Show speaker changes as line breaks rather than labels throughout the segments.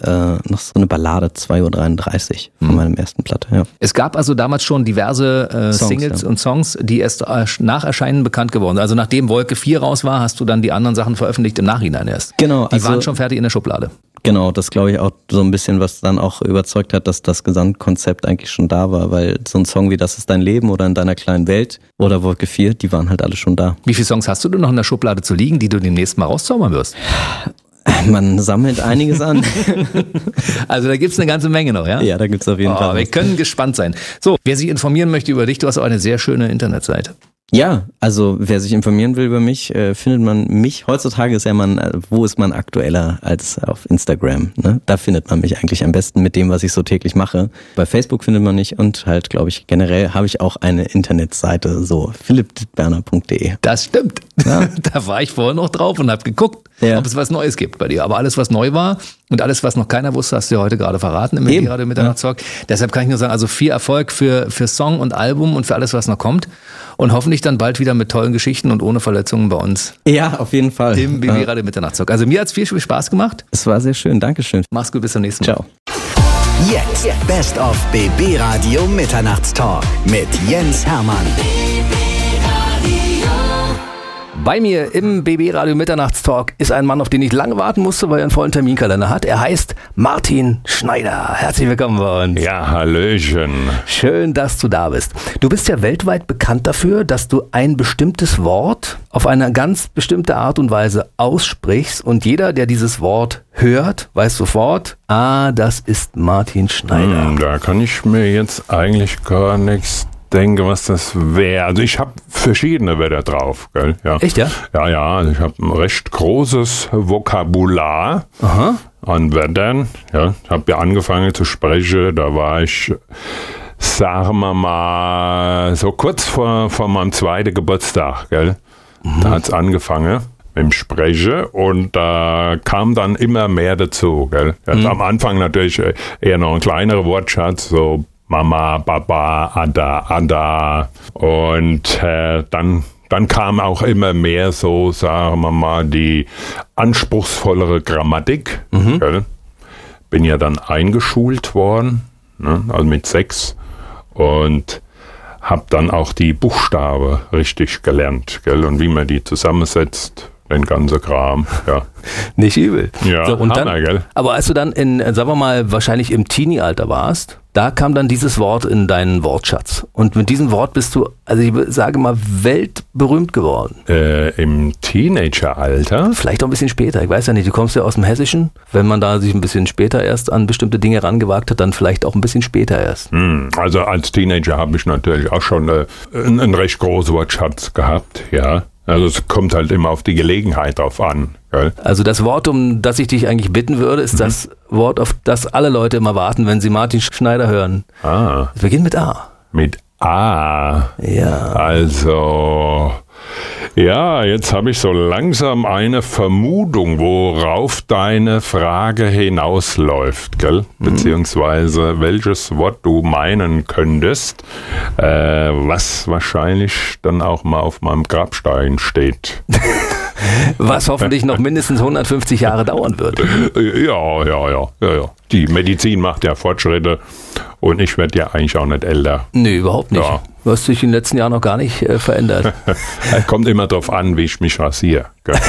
noch so eine Ballade 2:33 Uhr von meinem ersten Platte. Ja.
Es gab also damals schon diverse Singles und Songs, die erst nach Erscheinen bekannt geworden sind. Also nachdem Wolke 4 raus war, hast du dann die anderen Sachen veröffentlicht im Nachhinein erst.
Genau.
Die waren schon fertig in der Schublade.
Genau, das glaube ich auch so ein bisschen, was dann auch überzeugt hat, dass das Gesamtkonzept eigentlich schon da war, weil so ein Song wie Das ist dein Leben oder In deiner kleinen Welt oder Wolke 4, die waren halt alle schon da.
Wie viele Songs hast du denn noch in der Schublade zu liegen, die du demnächst mal rauszaubern wirst?
Man sammelt einiges an.
Also da gibt's eine ganze Menge noch, ja?
Ja, da gibt's auf jeden Fall.
Wir können gespannt sein. So, wer sich informieren möchte über dich, du hast auch eine sehr schöne Internetseite.
Ja, also wer sich informieren will über mich, findet man mich. Heutzutage ist ja wo ist man aktueller als auf Instagram? Ne? Da findet man mich eigentlich am besten mit dem, was ich so täglich mache. Bei Facebook findet man mich und halt, glaube ich, generell habe ich auch eine Internetseite, so philippdittberner.de.
Das stimmt. Ja? Da war ich vorher noch drauf und habe geguckt, ob es was Neues gibt bei dir. Aber alles, was neu war und alles, was noch keiner wusste, hast du ja heute gerade verraten im BB-Radio Mitternachtstalk. Deshalb kann ich nur sagen, also viel Erfolg für Song und Album und für alles, was noch kommt. Und hoffentlich dann bald wieder mit tollen Geschichten und ohne Verletzungen bei uns.
Ja, auf jeden Fall.
Im BB-Radio Mitternachtstalk. Also mir hat es viel Spaß gemacht.
Es war sehr schön, Dankeschön.
Mach's gut, bis zum nächsten Mal.
Ciao.
Jetzt Best of BB-Radio Mitternachtstalk mit Jens Hermann.
Bei mir im BB-Radio Mitternachtstalk ist ein Mann, auf den ich lange warten musste, weil er einen vollen Terminkalender hat. Er heißt Martin Schneider. Herzlich willkommen bei uns.
Ja, hallöchen.
Schön, dass du da bist. Du bist ja weltweit bekannt dafür, dass du ein bestimmtes Wort auf eine ganz bestimmte Art und Weise aussprichst und jeder, der dieses Wort hört, weiß sofort, das ist Martin Schneider.
Da kann ich mir jetzt eigentlich gar nichts denke, was das wäre. Also ich habe verschiedene Wörter drauf. Gell? Ja.
Echt, ja?
Ja, also ich habe ein recht großes Vokabular an Wörtern. Ja. Ich habe ja angefangen zu sprechen, da war ich, sagen wir mal, so kurz vor meinem zweiten Geburtstag. Gell? Da hat es angefangen mit dem Sprechen und da kam dann immer mehr dazu. Gell? Am Anfang natürlich eher noch ein kleinerer Wortschatz, so Mama, Papa, Ada. Und dann kam auch immer mehr so, sagen wir mal, die anspruchsvollere Grammatik. Gell? Bin ja dann eingeschult worden, ne? Also mit 6 und habe dann auch die Buchstaben richtig gelernt, gell? Und wie man die zusammensetzt. Den ganzen Kram, ja.
Nicht übel.
Ja,
so, und
Hammer,
dann,
gell?
Aber als du dann sagen wir mal, wahrscheinlich im Teenie-Alter warst, da kam dann dieses Wort in deinen Wortschatz. Und mit diesem Wort bist du, also ich sage mal, weltberühmt geworden.
Im Teenageralter?
Vielleicht auch ein bisschen später. Ich weiß ja nicht, du kommst ja aus dem Hessischen. Wenn man da sich ein bisschen später erst an bestimmte Dinge rangewagt hat, dann vielleicht auch ein bisschen später erst.
Also als Teenager habe ich natürlich auch schon einen recht großen Wortschatz gehabt, ja. Also es kommt halt immer auf die Gelegenheit drauf an. Gell?
Also das Wort, um das ich dich eigentlich bitten würde, ist das Wort, auf das alle Leute immer warten, wenn sie Martin Schneider hören. Es beginnt mit A.
Mit A?
Ja.
Also, ja, jetzt habe ich so langsam eine Vermutung, worauf deine Frage hinausläuft, gell? Beziehungsweise welches Wort du meinen könntest, was wahrscheinlich dann auch mal auf meinem Grabstein steht.
Was hoffentlich noch mindestens 150 Jahre dauern wird.
Ja. Die Medizin macht ja Fortschritte und ich werde ja eigentlich auch nicht älter.
Nee, überhaupt nicht.
Ja.
Du hast dich in den letzten Jahren noch gar nicht verändert.
Kommt immer drauf an, wie ich mich rasiere.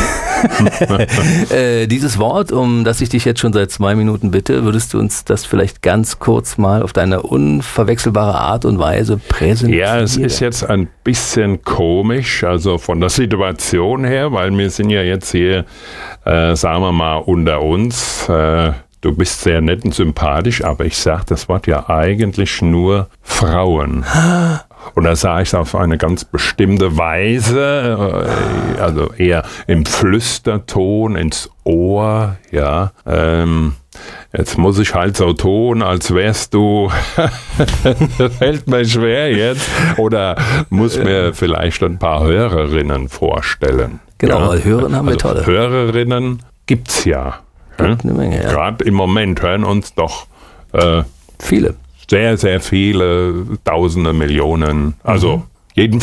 Dieses Wort, um das ich dich jetzt schon seit 2 Minuten bitte, würdest du uns das vielleicht ganz kurz mal auf deine unverwechselbare Art und Weise präsentieren?
Ja, es ist jetzt ein bisschen komisch, also von der Situation her, weil wir sind ja jetzt hier, sagen wir mal, unter uns. Du bist sehr nett und sympathisch, aber ich sage das Wort ja eigentlich nur Frauen. Und da sage ich es auf eine ganz bestimmte Weise, also eher im Flüsterton, ins Ohr, ja. Jetzt muss ich halt so tun, als wärst du, das fällt mir schwer jetzt, oder muss mir vielleicht ein paar Hörerinnen vorstellen.
Genau,
ja?
weil Hörerinnen haben wir
also
tolle.
Hörerinnen gibt's ja.
Eine Menge, ja.
Gerade im Moment hören uns doch
viele.
Sehr, sehr viele, Tausende, Millionen, also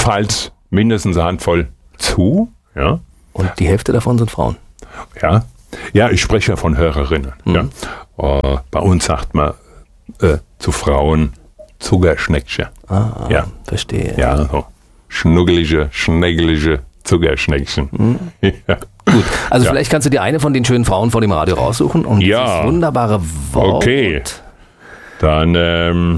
jedenfalls mindestens eine Handvoll zu. Ja.
Und die Hälfte davon sind Frauen.
Ja. Ja, ich spreche ja von Hörerinnen. Ja. Bei uns sagt man zu Frauen Zuckerschneckchen. Ja.
Verstehe.
Ja, so schnuggelige, schnägelige Zuckerschneckchen. Ja.
Gut, also vielleicht kannst du dir eine von den schönen Frauen vor dem Radio raussuchen und dieses wunderbare Wort.
Okay, dann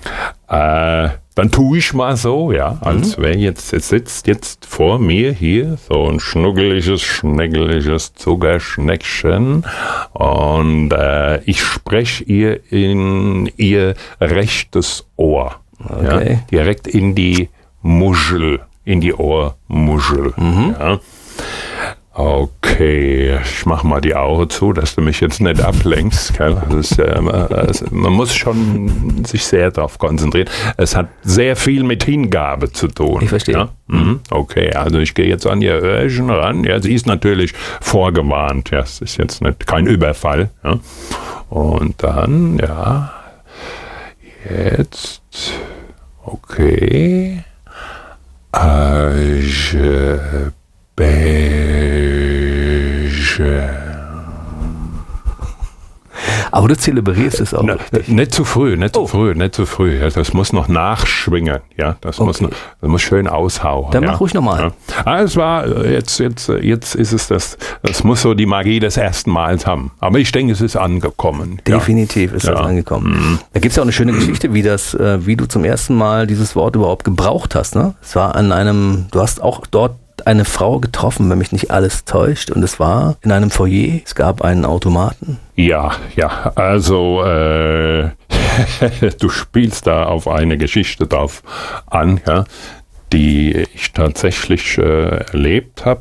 tue ich mal so, als wäre jetzt sitzt vor mir hier so ein schnuggeliges, schneckeliges Zuckerschneckchen und ich spreche ihr in ihr rechtes Ohr, direkt in die Muschel, in die Ohrmuschel. Ja. Okay, ich mach mal die Augen zu, dass du mich jetzt nicht ablenkst. Man muss schon sich sehr darauf konzentrieren. Es hat sehr viel mit Hingabe zu tun.
Ich verstehe.
Ja? Okay, also ich gehe jetzt an ihr Öhrchen ran. Ja, sie ist natürlich vorgewarnt. Ja, es ist jetzt kein Überfall. Ja? Und dann, jetzt, okay.
Aber du zelebrierst es auch.
Nicht zu früh. Ja, das muss noch nachschwingen. Ja, das muss schön aushauen.
Dann mach ruhig nochmal.
Ja. Es war, jetzt ist es das muss so die Magie des ersten Mals haben. Aber ich denke, es ist angekommen.
Definitiv ist das angekommen. Da gibt es ja auch eine schöne Geschichte, wie du zum ersten Mal dieses Wort überhaupt gebraucht hast. Ne? Es war du hast auch dort eine Frau getroffen, wenn mich nicht alles täuscht, und es war in einem Foyer, es gab einen Automaten.
Ja, also du spielst da auf eine Geschichte drauf an, die ich tatsächlich erlebt habe,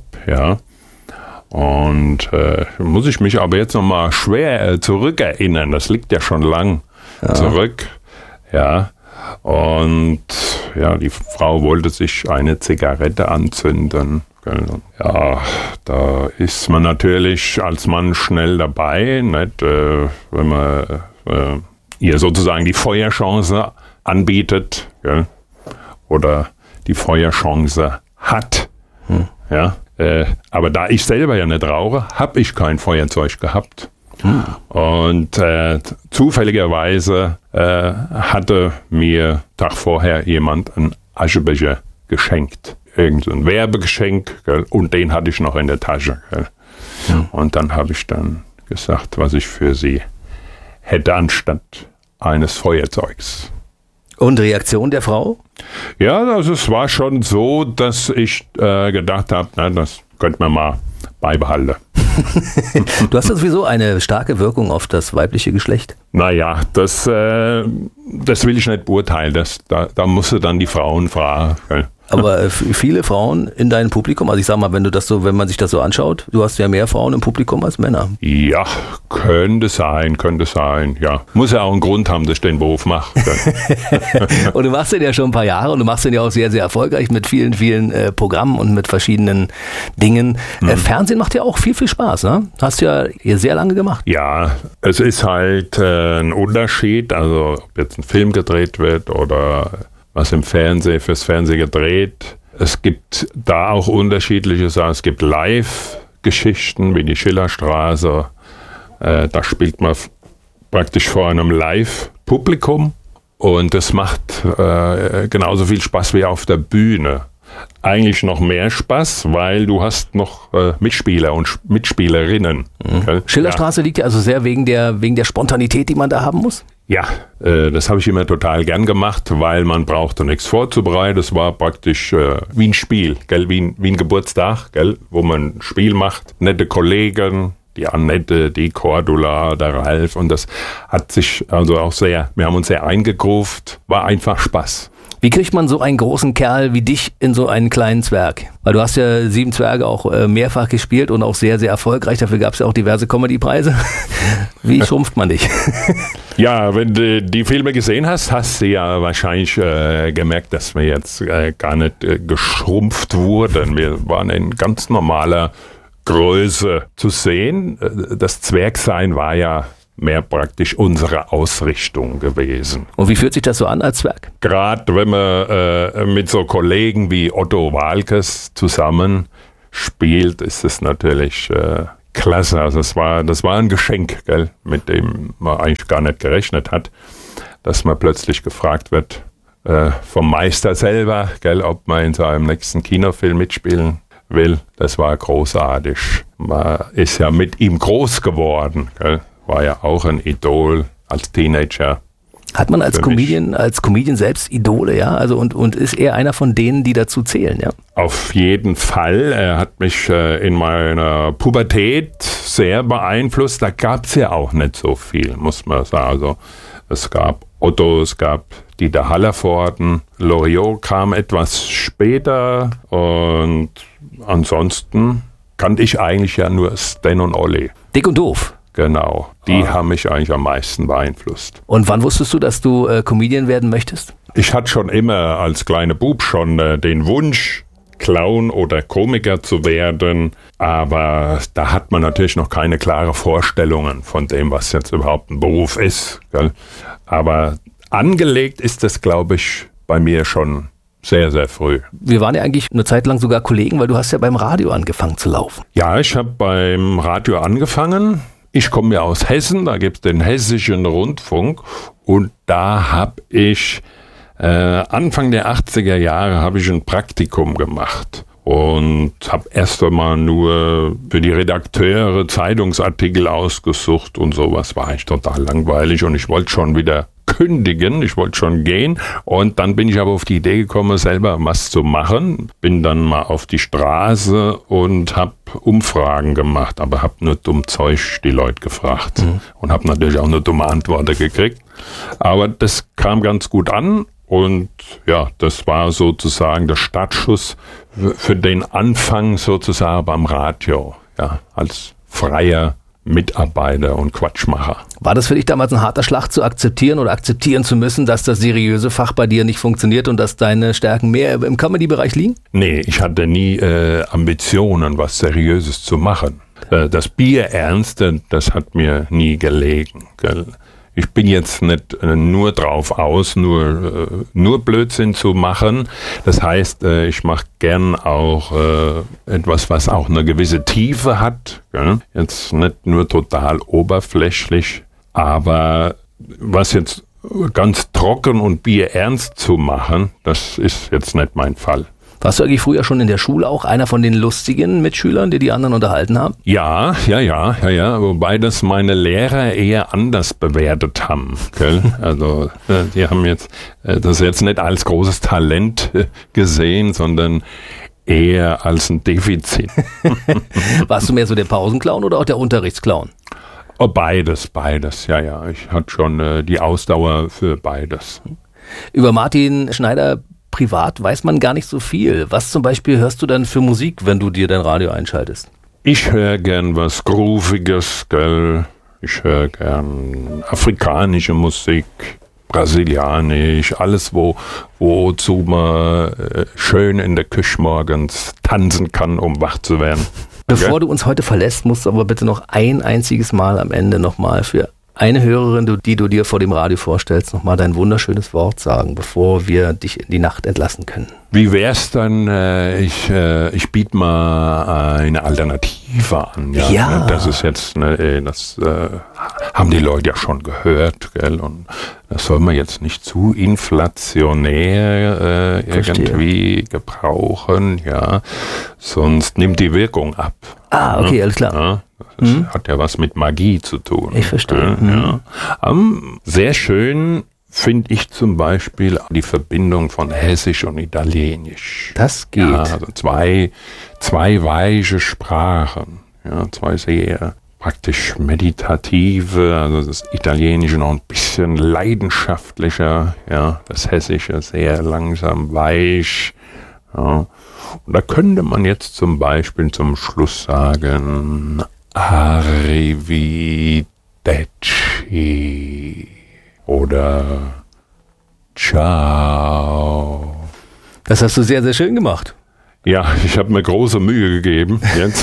und muss ich mich aber jetzt nochmal schwer zurückerinnern, das liegt ja schon lang zurück, und die Frau wollte sich eine Zigarette anzünden. Ja, da ist man natürlich als Mann schnell dabei, nicht? Wenn man ihr sozusagen die Feuerchance anbietet, oder die Feuerchance hat. Aber da ich selber ja nicht rauche, habe ich kein Feuerzeug gehabt. Und zufälligerweise hatte mir Tag vorher jemand einen Aschebecher geschenkt. Irgend so ein Werbegeschenk, und den hatte ich noch in der Tasche. Und dann habe ich dann gesagt, was ich für sie hätte anstatt eines Feuerzeugs.
Und Reaktion der Frau?
Ja, also es war schon so, dass ich gedacht habe, das könnte man mal beibehalten.
Du hast ja sowieso eine starke Wirkung auf das weibliche Geschlecht.
Naja, das will ich nicht beurteilen. Da musst du dann die Frauen fragen.
Aber viele Frauen in deinem Publikum, also ich sag mal, wenn man sich das so anschaut, du hast ja mehr Frauen im Publikum als Männer.
Ja, könnte sein, ja. Muss ja auch einen Grund haben, dass ich den Beruf mache.
Und du machst den ja schon ein paar Jahre und du machst den ja auch sehr, sehr erfolgreich mit vielen, vielen Programmen und mit verschiedenen Dingen. Fernsehen macht ja auch viel, viel Spaß, ne? Hast du ja sehr lange gemacht.
Ja, es ist halt ein Unterschied, also ob jetzt ein Film gedreht wird oder was fürs Fernsehen gedreht. Es gibt da auch unterschiedliche Sachen. Es gibt Live-Geschichten wie die Schillerstraße. Da spielt man praktisch vor einem Live-Publikum. Und das macht genauso viel Spaß wie auf der Bühne. Eigentlich noch mehr Spaß, weil du hast noch Mitspieler und Mitspielerinnen.
Schillerstraße liegt ja also sehr wegen der Spontanität, die man da haben muss?
Ja, das habe ich immer total gern gemacht, weil man brauchte nichts vorzubereiten. Das war praktisch wie ein Spiel, gell? Wie ein Geburtstag, gell? Wo man ein Spiel macht. Nette Kollegen, die Annette, die Cordula, der Ralf. Und das hat sich also auch wir haben uns sehr eingegruft. War einfach Spaß.
Wie kriegt man so einen großen Kerl wie dich in so einen kleinen Zwerg? Weil du hast ja 7 Zwerge auch mehrfach gespielt und auch sehr, sehr erfolgreich. Dafür gab es ja auch diverse Comedy-Preise. Wie schrumpft man dich?
Ja, wenn du die Filme gesehen hast, hast du ja wahrscheinlich gemerkt, dass wir jetzt gar nicht geschrumpft wurden. Wir waren in ganz normaler Größe zu sehen. Das Zwergsein war ja mehr praktisch unsere Ausrichtung gewesen.
Und wie fühlt sich das so an als Zwerg?
Gerade wenn man mit so Kollegen wie Otto Waalkes zusammen spielt, ist es natürlich klasse. Also das war ein Geschenk, gell, mit dem man eigentlich gar nicht gerechnet hat, dass man plötzlich gefragt wird vom Meister selber, gell, ob man in seinem nächsten Kinofilm mitspielen will. Das war großartig. Man ist ja mit ihm groß geworden, gell, war ja auch ein Idol als Teenager.
Hat man als Comedian selbst Idole, ja? Also und ist er einer von denen, die dazu zählen, ja?
Auf jeden Fall. Er hat mich in meiner Pubertät sehr beeinflusst. Da gab es ja auch nicht so viel, muss man sagen. Also es gab Otto, es gab Dieter Hallervorden, Loriot kam etwas später und ansonsten kannte ich eigentlich ja nur Stan und Olli.
Dick und doof.
Genau, die haben mich eigentlich am meisten beeinflusst.
Und wann wusstest du, dass du Comedian werden möchtest?
Ich hatte schon immer als kleiner Bub schon den Wunsch, Clown oder Komiker zu werden, aber da hat man natürlich noch keine klaren Vorstellungen von dem, was jetzt überhaupt ein Beruf ist. Gell? Aber angelegt ist das, glaube ich, bei mir schon sehr, sehr früh.
Wir waren ja eigentlich eine Zeit lang sogar Kollegen, weil du hast ja beim Radio angefangen zu laufen.
Ja, ich habe beim Radio angefangen. Ich komme ja aus Hessen, da gibt es den Hessischen Rundfunk und da habe ich Anfang der 80er Jahre habe ich ein Praktikum gemacht und habe erst einmal nur für die Redakteure Zeitungsartikel ausgesucht und sowas. War eigentlich total langweilig und ich wollte schon wieder kündigen, ich wollte schon gehen und dann bin ich aber auf die Idee gekommen, selber was zu machen. Bin dann mal auf die Straße und habe Umfragen gemacht, aber habe nur dumm Zeug die Leute gefragt und habe natürlich auch nur dumme Antworten gekriegt. Aber das kam ganz gut an und ja, das war sozusagen der Startschuss für den Anfang sozusagen beim Radio, ja, als freier Mitarbeiter und Quatschmacher.
War das für dich damals ein harter Schlag zu akzeptieren oder akzeptieren zu müssen, dass das seriöse Fach bei dir nicht funktioniert und dass deine Stärken mehr im Comedy-Bereich liegen?
Nee, ich hatte nie Ambitionen, was Seriöses zu machen. Das Bierernste, das hat mir nie gelegen. Gell? Ich bin jetzt nicht nur drauf aus, nur Blödsinn zu machen. Das heißt, ich mache gern auch etwas, was auch eine gewisse Tiefe hat. Gell? Jetzt nicht nur total oberflächlich, aber was jetzt ganz trocken und bierernst zu machen, das ist jetzt nicht mein Fall.
Warst du eigentlich früher schon in der Schule auch einer von den lustigen Mitschülern, die anderen unterhalten haben?
Ja, wobei das meine Lehrer eher anders bewertet haben. Gell? Also die haben jetzt das jetzt nicht als großes Talent gesehen, sondern eher als ein Defizit.
Warst du mehr so der Pausenclown oder auch der Unterrichtsclown?
Oh, beides, ja. Ich hatte schon die Ausdauer für beides.
Über Martin Schneider privat weiß man gar nicht so viel. Was zum Beispiel hörst du dann für Musik, wenn du dir dein Radio einschaltest? Ich
höre gern was Grooviges, gell? Ich höre gern afrikanische Musik, brasilianisch, alles, wozu man schön in der Küche morgens tanzen kann, um wach zu werden.
Bevor du uns heute verlässt, musst du aber bitte noch ein einziges Mal am Ende nochmal für eine Hörerin, die du dir vor dem Radio vorstellst, nochmal dein wunderschönes Wort sagen, bevor wir dich in die Nacht entlassen können.
Wie wär's dann, ich biete mal eine Alternative an. Ja. Das ist jetzt, das haben die Leute ja schon gehört, gell? Und das soll man jetzt nicht zu inflationär irgendwie gebrauchen, ja. Sonst nimmt die Wirkung ab.
Ah, okay, alles klar.
Ja. Das hat ja was mit Magie zu tun.
Ich verstehe.
Ja. Sehr schön finde ich zum Beispiel die Verbindung von Hessisch und Italienisch.
Das geht.
Ja, also zwei weiche Sprachen. Ja, zwei sehr praktisch meditative, also das Italienische noch ein bisschen leidenschaftlicher, ja, das Hessische sehr langsam weich. Ja. Und da könnte man jetzt zum Beispiel zum Schluss sagen, Arrivederci oder Ciao.
Das hast du sehr, sehr schön gemacht.
Ja, ich habe mir große Mühe gegeben jetzt.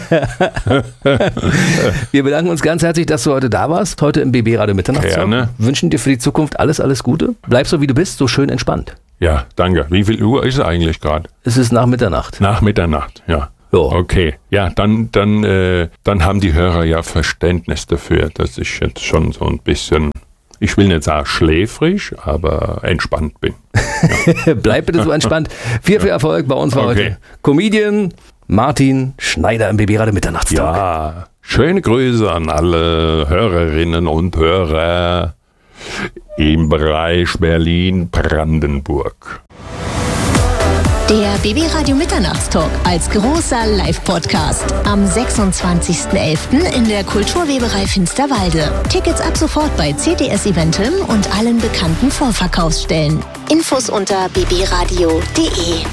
Wir bedanken uns ganz herzlich, dass du heute da warst, heute im BB Radio Mitternachtstalk.
Gerne.
Wünschen dir für die Zukunft alles, alles Gute. Bleib so, wie du bist, so schön entspannt.
Ja, danke. Wie viel Uhr ist es eigentlich gerade?
Es ist nach Mitternacht.
Nach Mitternacht, ja. Okay, ja, dann haben die Hörer ja Verständnis dafür, dass ich jetzt schon so ein bisschen, ich will nicht sagen schläfrig, aber entspannt bin.
Ja. Bleib bitte so entspannt. Viel Erfolg bei uns war heute Comedian Martin Schneider im BB Radio Mitternachtstalk.
Ja, schöne Grüße an alle Hörerinnen und Hörer im Bereich Berlin-Brandenburg.
Der BB Radio Mitternachtstalk als großer Live-Podcast am 26.11. in der Kulturweberei Finsterwalde. Tickets ab sofort bei CTS Eventim und allen bekannten Vorverkaufsstellen. Infos unter bbradio.de.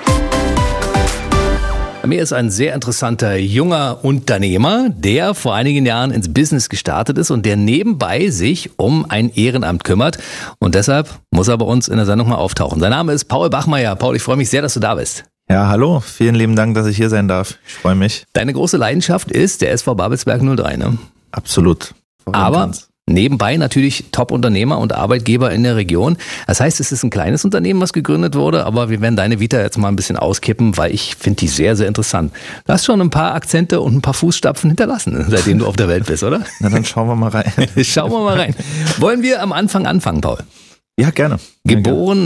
Mir ist ein sehr interessanter junger Unternehmer, der vor einigen Jahren ins Business gestartet ist und der nebenbei sich um ein Ehrenamt kümmert. Und deshalb muss er bei uns in der Sendung mal auftauchen. Sein Name ist Paul Bachmeier. Paul, ich freue mich sehr, dass du da bist.
Ja, hallo. Vielen lieben Dank, dass ich hier sein darf. Ich freue mich.
Deine große Leidenschaft ist der SV Babelsberg 03, ne?
Absolut.
Aber nebenbei natürlich Top-Unternehmer und Arbeitgeber in der Region. Das heißt, es ist ein kleines Unternehmen, was gegründet wurde, aber wir werden deine Vita jetzt mal ein bisschen auskippen, weil ich finde die sehr, sehr interessant. Du hast schon ein paar Akzente und ein paar Fußstapfen hinterlassen, seitdem du auf der Welt bist, oder?
Na, dann schauen wir mal rein.
Schauen wir mal rein. Wollen wir am Anfang anfangen, Paul?
Ja, gerne.
Geboren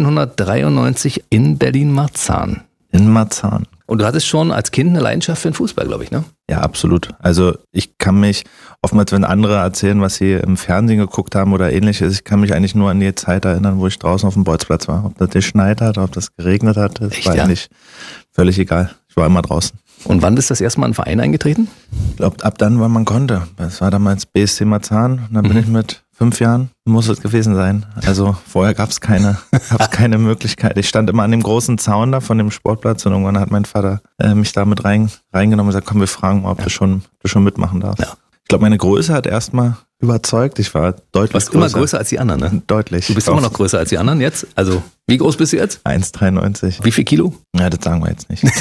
1993 in Berlin-Marzahn.
In Marzahn.
Und du hattest schon als Kind eine Leidenschaft für den Fußball, glaube ich, ne?
Ja, absolut. Also ich kann mich, oftmals wenn andere erzählen, was sie im Fernsehen geguckt haben oder ähnliches, ich kann mich eigentlich nur an die Zeit erinnern, wo ich draußen auf dem Bolzplatz war. Ob das geschneit hat, ob das geregnet hat, das war eigentlich völlig egal. Ich war immer draußen.
Und wann bist du das erste Mal in den Verein eingetreten?
Ich glaube, ab dann, wann man konnte. Das war damals BSC Marzahn. Und dann bin ich mit 5 Jahren, muss es gewesen sein. Also vorher gab es keine Möglichkeit. Ich stand immer an dem großen Zaun da von dem Sportplatz und irgendwann hat mein Vater mich da mit reingenommen und gesagt, komm, wir fragen mal, ob du schon mitmachen darfst. Ja. Ich glaube, meine Größe hat erstmal überzeugt. Ich war deutlich größer.
Du warst immer größer als die anderen, ne?
Deutlich.
Du bist immer noch größer als die anderen jetzt? Also, wie groß bist du jetzt?
1,93.
Wie viel Kilo?
Ja, das sagen wir jetzt nicht.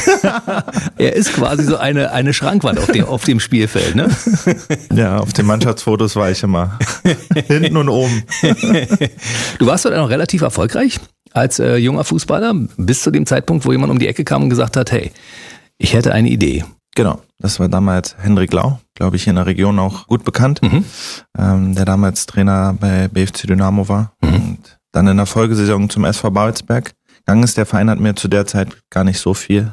Er ist quasi so eine Schrankwand auf dem Spielfeld, ne?
Ja, auf den Mannschaftsfotos war ich immer hinten und oben.
Du warst doch noch relativ erfolgreich als junger Fußballer, bis zu dem Zeitpunkt, wo jemand um die Ecke kam und gesagt hat, hey, ich hätte eine Idee.
Genau, das war damals Hendrik Lau, glaube ich, hier in der Region auch gut bekannt, der damals Trainer bei BFC Dynamo war und dann in der Folgesaison zum SV Babelsberg gegangen ist. Der Verein hat mir zu der Zeit gar nicht so viel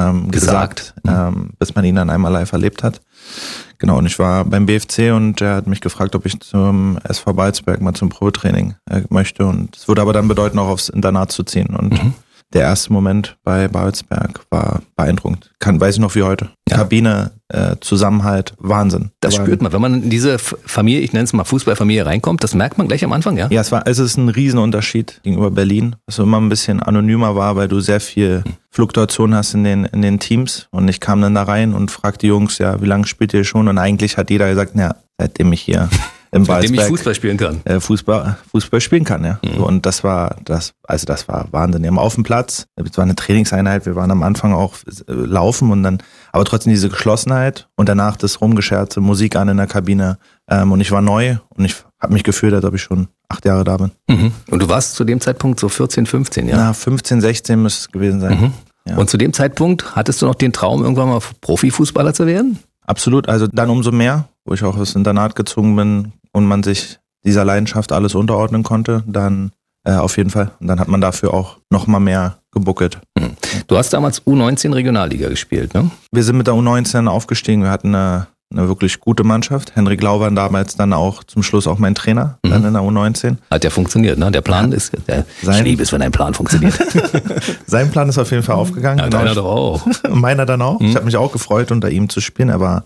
gesagt, bis man ihn dann einmal live erlebt hat. Genau, und ich war beim BFC und er hat mich gefragt, ob ich zum SV Babelsberg mal zum Probetraining möchte und es würde aber dann bedeuten, auch aufs Internat zu ziehen und der erste Moment bei Babelsberg war beeindruckend. Weiß ich noch wie heute. Ja. Kabine, Zusammenhalt, Wahnsinn.
Das spürt man, wenn man in diese Familie, ich nenne es mal Fußballfamilie, reinkommt, das merkt man gleich am Anfang, ja?
Ja, es ist ein Riesenunterschied gegenüber Berlin, was immer ein bisschen anonymer war, weil du sehr viel Fluktuation hast in den Teams. Und ich kam dann da rein und fragte die Jungs, ja, wie lange spielt ihr schon? Und eigentlich hat jeder gesagt, ja, seitdem ich hier im
Seitdem ich Fußball spielen kann.
Fußball spielen kann, ja. Und das war Wahnsinn. Wir haben auf dem Platz, es war eine Trainingseinheit, wir waren am Anfang auch laufen und dann, aber trotzdem diese Geschlossenheit und danach das Rumgescherze, Musik an in der Kabine. Und ich war neu und ich habe mich gefühlt, als ob ich schon 8 Jahre da bin.
Und du warst zu dem Zeitpunkt so 14, 15, ja?
Na, 15, 16 müsste es gewesen sein. Ja.
Und zu dem Zeitpunkt hattest du noch den Traum, irgendwann mal Profifußballer zu werden?
Absolut, also dann umso mehr, wo ich auch aufs Internat gezogen bin und man sich dieser Leidenschaft alles unterordnen konnte, dann auf jeden Fall. Und dann hat man dafür auch noch mal mehr gebuckelt.
Du hast damals U19 Regionalliga gespielt, ne?
Wir sind mit der U19 aufgestiegen, wir hatten eine wirklich gute Mannschaft. Hendrik Lau war damals dann auch zum Schluss auch mein Trainer, dann in der U19.
Hat ja funktioniert, ne? Der Plan ist, ich liebe es, wenn ein Plan funktioniert.
Sein Plan ist auf jeden Fall aufgegangen.
Ja, deiner doch auch.
Meiner dann auch. Ich habe mich auch gefreut, unter ihm zu spielen. Er war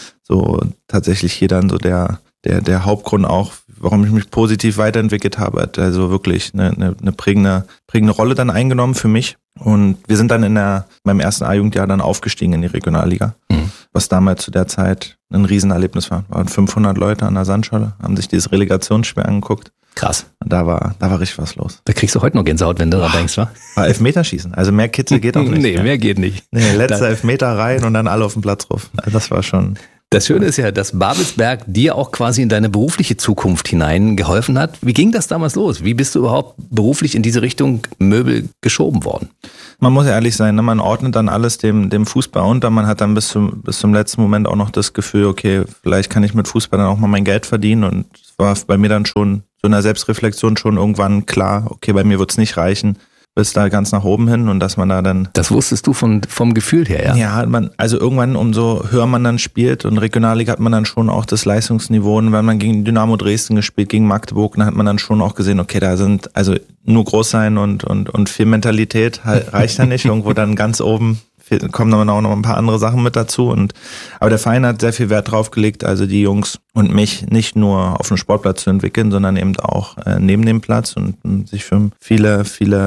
so tatsächlich hier dann so der Hauptgrund auch, warum ich mich positiv weiterentwickelt habe. Hat also wirklich eine prägende Rolle dann eingenommen für mich. Und wir sind dann beim ersten A-Jugendjahr dann aufgestiegen in die Regionalliga, was damals zu der Zeit ein Riesenerlebnis war. Waren 500 Leute an der Sandschale, haben sich dieses Relegationsspiel angeguckt.
Krass.
Und da war richtig was los.
Da kriegst du heute noch Gänsehaut, wenn du da denkst, wa?
War Elfmeterschießen. Also mehr Kitzel geht auch nicht.
Nee, mehr geht nicht.
Nee, letzter Elfmeter rein und dann alle auf den Platz ruf. Also das war schon
Das Schöne ist ja, dass Babelsberg dir auch quasi in deine berufliche Zukunft hinein geholfen hat. Wie ging das damals los? Wie bist du überhaupt beruflich in diese Richtung Möbel geschoben worden?
Man muss ehrlich sein, ne? Man ordnet dann alles dem Fußball unter. Man hat dann bis zum letzten Moment auch noch das Gefühl, okay, vielleicht kann ich mit Fußball dann auch mal mein Geld verdienen. Und es war bei mir dann schon so in der Selbstreflexion schon irgendwann klar, okay, bei mir wird es nicht reichen, bis da ganz nach oben hin und dass man da dann...
Das wusstest du vom Gefühl her, ja?
Ja, also irgendwann, umso höher man dann spielt und Regionalliga hat man dann schon auch das Leistungsniveau und wenn man gegen Dynamo Dresden gespielt, gegen Magdeburg, dann hat man dann schon auch gesehen, okay, da sind, also nur groß sein und viel Mentalität reicht ja nicht, irgendwo dann ganz oben kommen dann auch noch ein paar andere Sachen mit dazu aber der Verein hat sehr viel Wert drauf gelegt, also die Jungs und mich nicht nur auf dem Sportplatz zu entwickeln, sondern eben auch neben dem Platz und sich für viele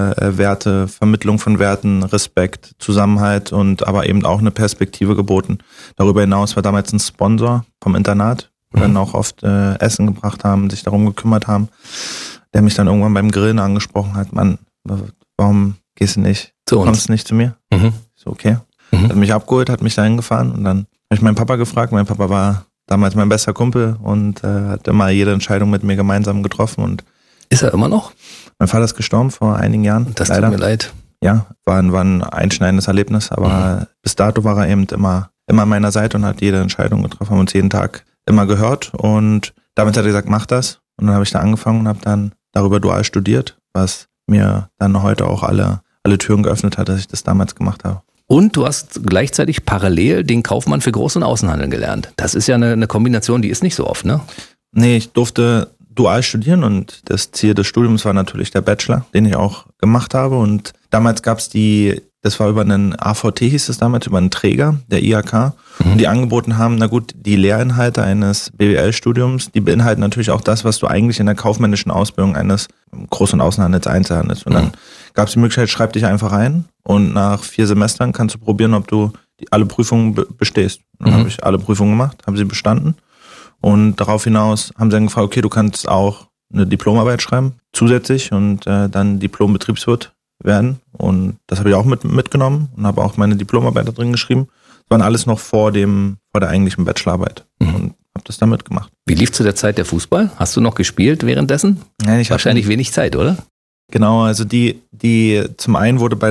Werte, Vermittlung von Werten, Respekt, Zusammenhalt und aber eben auch eine Perspektive geboten. Darüber hinaus war damals ein Sponsor vom Internat, wo dann auch oft Essen gebracht haben, sich darum gekümmert haben, der mich dann irgendwann beim Grillen angesprochen hat, Mann, warum gehst du nicht, kommst du nicht zu mir? So, okay. Hat mich abgeholt, hat mich dahin gefahren und dann habe ich meinen Papa gefragt. Mein Papa war damals mein bester Kumpel und hat immer jede Entscheidung mit mir gemeinsam getroffen. Und
ist er immer noch?
Mein Vater ist gestorben vor einigen Jahren.
Das leider. Tut mir leid.
Ja, war ein einschneidendes Erlebnis, aber bis dato war er eben immer an meiner Seite und hat jede Entscheidung getroffen, haben uns jeden Tag immer gehört und damit hat er gesagt, mach das. Und dann habe ich da angefangen und habe dann darüber dual studiert, was mir dann heute auch alle Türen geöffnet hat, dass ich das damals gemacht habe.
Und du hast gleichzeitig parallel den Kaufmann für Groß- und Außenhandel gelernt. Das ist ja eine Kombination, die ist nicht so oft, ne?
Nee, ich durfte dual studieren und das Ziel des Studiums war natürlich der Bachelor, den ich auch gemacht habe. Und damals gab es das war über einen AVT, hieß es damals, über einen Träger, der IHK, die angeboten haben, na gut, die Lehrinhalte eines BWL-Studiums, die beinhalten natürlich auch das, was du eigentlich in der kaufmännischen Ausbildung eines Groß- und Außenhandels, Einzelhandels. Und dann gab es die Möglichkeit, schreib dich einfach ein und nach 4 Semestern kannst du probieren, ob du alle Prüfungen bestehst. Und dann habe ich alle Prüfungen gemacht, habe sie bestanden und darauf hinaus haben sie dann gefragt, okay, du kannst auch eine Diplomarbeit schreiben, zusätzlich und dann Diplom-Betriebswirt werden und das habe ich auch mitgenommen und habe auch meine Diplomarbeit da drin geschrieben. Das waren alles noch vor der eigentlichen Bachelorarbeit und habe das dann mitgemacht.
Wie lief zu der Zeit der Fußball? Hast du noch gespielt währenddessen?
Nein,
wahrscheinlich wenig Zeit, oder?
Genau, also die zum einen wurde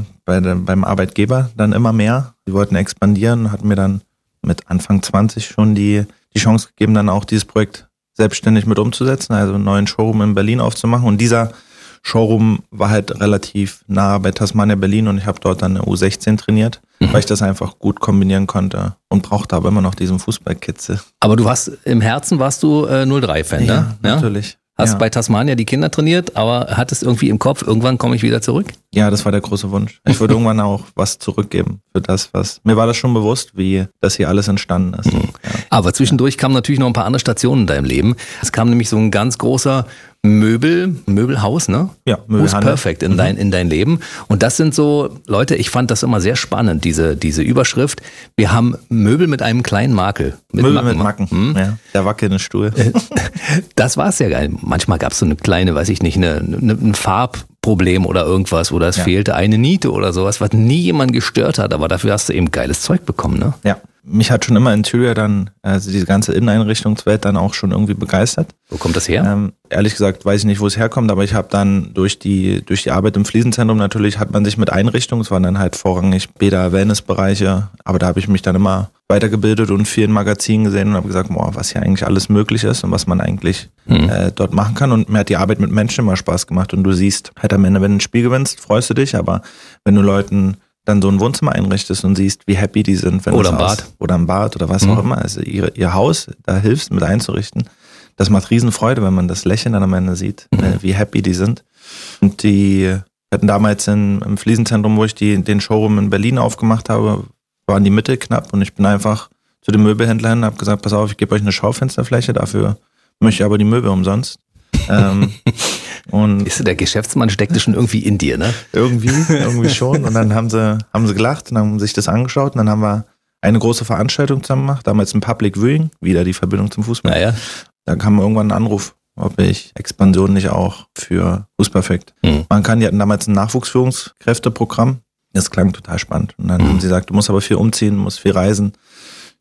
beim Arbeitgeber dann immer mehr. Die wollten expandieren, hatten mir dann mit Anfang 20 schon die Chance gegeben, dann auch dieses Projekt selbstständig mit umzusetzen, also einen neuen Showroom in Berlin aufzumachen und dieser Showroom war halt relativ nah bei Tasmania Berlin und ich habe dort dann eine U16 trainiert, weil ich das einfach gut kombinieren konnte und brauchte aber immer noch diesen Fußballkitzel.
Aber im Herzen warst du 03-Fan,
ja,
ne?
Natürlich.
Hast bei Tasmania die Kinder trainiert, aber hattest irgendwie im Kopf, irgendwann komme ich wieder zurück?
Ja, das war der große Wunsch. Ich würde irgendwann auch was zurückgeben für das, mir war das schon bewusst, wie das hier alles entstanden ist. Ja.
Aber zwischendurch kamen natürlich noch ein paar andere Stationen in deinem Leben. Es kam nämlich so ein ganz großer Möbelhaus, ne?
Ja,
Möbelhaus Perfect in dein Leben. Und das sind so, Leute, ich fand das immer sehr spannend, diese Überschrift. Wir haben Möbel mit einem kleinen Makel.
Möbel mit Macken. Ja, der wackelnde Stuhl.
Das war's ja geil. Manchmal gab es so eine kleine, weiß ich nicht, ein Farbproblem oder irgendwas, oder es fehlte eine Niete oder sowas, was nie jemand gestört hat, aber dafür hast du eben geiles Zeug bekommen, ne?
Ja. Mich hat schon immer Interior dann, also diese ganze Inneneinrichtungswelt dann auch schon irgendwie begeistert.
Wo kommt das her?
Ehrlich gesagt weiß ich nicht, wo es herkommt, aber ich habe dann durch die Arbeit im Fliesenzentrum natürlich hat man sich mit Einrichtungen, es waren dann halt vorrangig Bäder, Wellnessbereiche, aber da habe ich mich dann immer weitergebildet und viel in Magazinen gesehen und habe gesagt, boah, was hier eigentlich alles möglich ist und was man eigentlich dort machen kann und mir hat die Arbeit mit Menschen immer Spaß gemacht und du siehst halt am Ende, wenn du ein Spiel gewinnst, freust du dich, aber wenn du Leuten dann so ein Wohnzimmer einrichtest und siehst, wie happy die sind.
Oder ein Bad
oder was auch immer. Also ihr Haus, da hilfst mit einzurichten. Das macht Riesenfreude, wenn man das Lächeln dann am Ende sieht, wie happy die sind. Und die hatten damals im Fliesenzentrum, wo ich den Showroom in Berlin aufgemacht habe, waren die Mittel knapp und ich bin einfach zu dem Möbelhändler hin und habe gesagt, pass auf, ich gebe euch eine Schaufensterfläche, dafür möchte ich aber die Möbel umsonst. Und
der Geschäftsmann steckte schon irgendwie in dir, ne?
Irgendwie schon. Und dann haben sie gelacht und haben sich das angeschaut. Und dann haben wir eine große Veranstaltung zusammen gemacht. Damals ein Public Viewing, wieder die Verbindung zum Fußball.
Naja.
Da kam irgendwann ein Anruf, ob ich Expansion nicht auch für Fußperfekt. Die hatten damals ein Nachwuchsführungskräfteprogramm. Das klang total spannend. Und dann haben sie gesagt, du musst aber viel umziehen, musst viel reisen.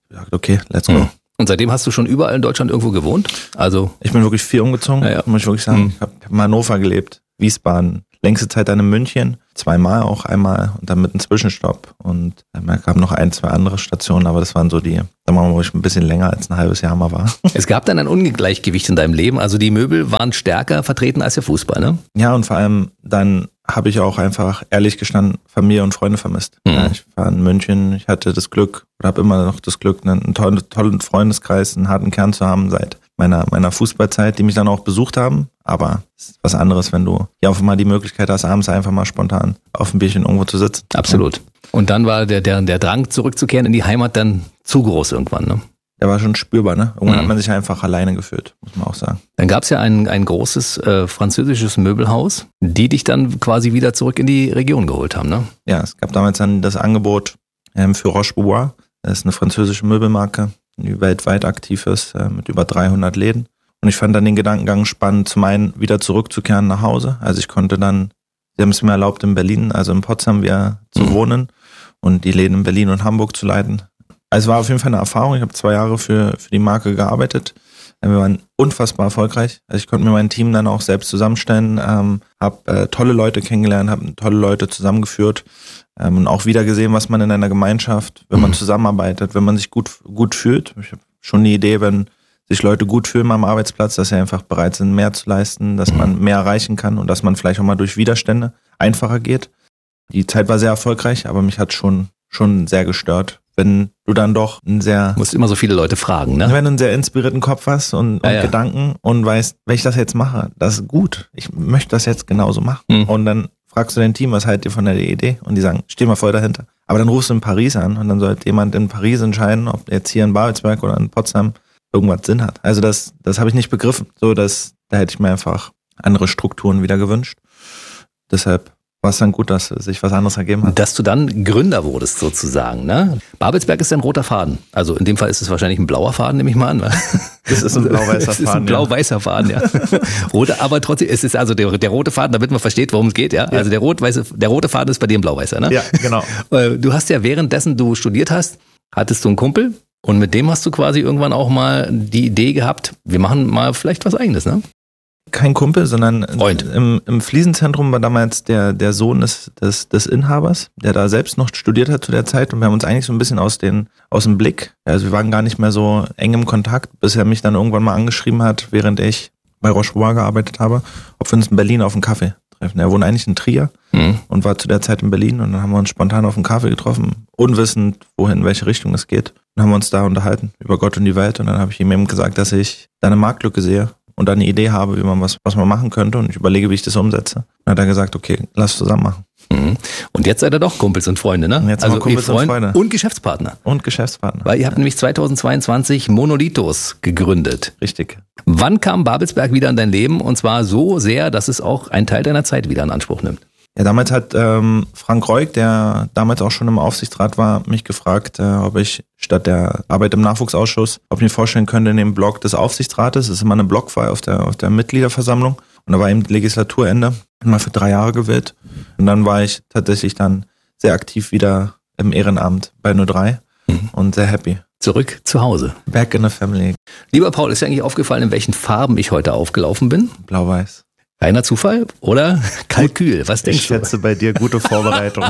gesagt, okay, let's go.
Und seitdem hast du schon überall in Deutschland irgendwo gewohnt? Also
ich bin wirklich viel umgezogen, muss ich wirklich sagen. Ich habe in Hannover gelebt, Wiesbaden, längste Zeit dann in München, 2-mal auch, einmal und dann mit einem Zwischenstopp. Und es gab noch 1-2 andere Stationen, aber das waren so die, da waren wir, wo ich ein bisschen länger als ein halbes Jahr mal war.
Es gab dann ein Ungleichgewicht in deinem Leben, also die Möbel waren stärker vertreten als der Fußball, ne?
Ja, und vor allem dann habe ich auch einfach, ehrlich gestanden, Familie und Freunde vermisst. Ja, ich war in München, ich hatte das Glück, oder habe immer noch das Glück, einen tollen Freundeskreis, einen harten Kern zu haben seit meiner Fußballzeit, die mich dann auch besucht haben. Aber es ist was anderes, wenn du hier auf einmal die Möglichkeit hast, abends einfach mal spontan auf ein Bierchen irgendwo zu sitzen.
Absolut. Und dann war der Drang zurückzukehren in die Heimat dann zu groß irgendwann, ne?
Der war schon spürbar, ne? Irgendwann hat man sich einfach alleine gefühlt, muss man auch sagen.
Dann gab es ja ein großes französisches Möbelhaus, die dich dann quasi wieder zurück in die Region geholt haben, ne?
Ja, es gab damals dann das Angebot für Roche-Bobois. Das ist eine französische Möbelmarke, die weltweit aktiv ist, mit über 300 Läden. Und ich fand dann den Gedankengang spannend, zum einen wieder zurückzukehren nach Hause. Also ich konnte dann, sie haben es mir erlaubt, in Berlin, also in Potsdam zu wohnen und die Läden in Berlin und Hamburg zu leiten. Also es war auf jeden Fall eine Erfahrung. Ich habe 2 Jahre für die Marke gearbeitet. Wir waren unfassbar erfolgreich. Also ich konnte mir mein Team dann auch selbst zusammenstellen, habe tolle Leute kennengelernt, habe tolle Leute zusammengeführt und auch wieder gesehen, was man in einer Gemeinschaft, wenn man zusammenarbeitet, wenn man sich gut fühlt. Ich habe schon die Idee, wenn sich Leute gut fühlen am Arbeitsplatz, dass sie einfach bereit sind, mehr zu leisten, dass man mehr erreichen kann und dass man vielleicht auch mal durch Widerstände einfacher geht. Die Zeit war sehr erfolgreich, aber mich hat schon sehr gestört, wenn du dann doch
du musst immer so viele Leute fragen, ne?
Wenn du einen sehr inspirierten Kopf hast und Gedanken und weißt, wenn ich das jetzt mache, das ist gut. Ich möchte das jetzt genauso machen. Und dann fragst du dein Team, was haltet ihr von der Idee? Und die sagen, steh mal voll dahinter. Aber dann rufst du in Paris an und dann sollte jemand in Paris entscheiden, ob jetzt hier in Babelsberg oder in Potsdam irgendwas Sinn hat. Also das habe ich nicht begriffen. Da hätte ich mir einfach andere Strukturen wieder gewünscht. Deshalb war es dann gut, dass sich was anderes ergeben hat.
Dass du dann Gründer wurdest sozusagen, ne? Babelsberg ist ein roter Faden. Also in dem Fall ist es wahrscheinlich ein blauer Faden, nehme ich mal an.
Das ist ein blau-weißer Faden. Das ist ein
blau-weißer Faden, ja. Aber trotzdem, es ist also der rote Faden, damit man versteht, worum es geht, ja. Also der rote Faden ist bei dir ein blau-weißer, ne?
Ja, genau.
Du hast ja währenddessen du studiert hast, hattest du einen Kumpel und mit dem hast du quasi irgendwann auch mal die Idee gehabt, wir machen mal vielleicht was Eigenes, ne?
Kein Kumpel, sondern
Freund.
Im Fliesenzentrum war damals der Sohn des Inhabers, der da selbst noch studiert hat zu der Zeit und wir haben uns eigentlich so ein bisschen aus dem Blick, also wir waren gar nicht mehr so eng im Kontakt, bis er mich dann irgendwann mal angeschrieben hat, während ich bei Roche-Bobois gearbeitet habe, ob wir uns in Berlin auf einen Kaffee treffen. Er wohnt eigentlich in Trier und war zu der Zeit in Berlin und dann haben wir uns spontan auf einen Kaffee getroffen, unwissend, in welche Richtung es geht. Dann haben wir uns da unterhalten über Gott und die Welt und dann habe ich ihm eben gesagt, dass ich da eine Marktlücke sehe und dann eine Idee habe, wie man was man machen könnte und ich überlege, wie ich das umsetze. Dann hat er gesagt, okay, lass es zusammen machen.
Und jetzt seid ihr doch Kumpels und Freunde, ne?
Jetzt also Kumpels und Freunde.
Und Geschäftspartner.
Weil
ihr habt nämlich 2022 Monolitos gegründet.
Richtig.
Wann kam Babelsberg wieder in dein Leben? Und zwar so sehr, dass es auch einen Teil deiner Zeit wieder in Anspruch nimmt.
Ja, damals hat Frank Reuk, der damals auch schon im Aufsichtsrat war, mich gefragt, ob ich statt der Arbeit im Nachwuchsausschuss, ob ich mir vorstellen könnte, in dem Blog des Aufsichtsrates, das ist immer eine Blockwahl auf der Mitgliederversammlung, und da war eben Legislaturende, mal für 3 Jahre gewählt. Und dann war ich tatsächlich dann sehr aktiv wieder im Ehrenamt bei 03 und sehr happy.
Zurück zu Hause.
Back in the family.
Lieber Paul, ist dir eigentlich aufgefallen, in welchen Farben ich heute aufgelaufen bin?
Blau-weiß.
Reiner Zufall oder Kalkül? Was denkst du?
Ich schätze bei dir gute Vorbereitung.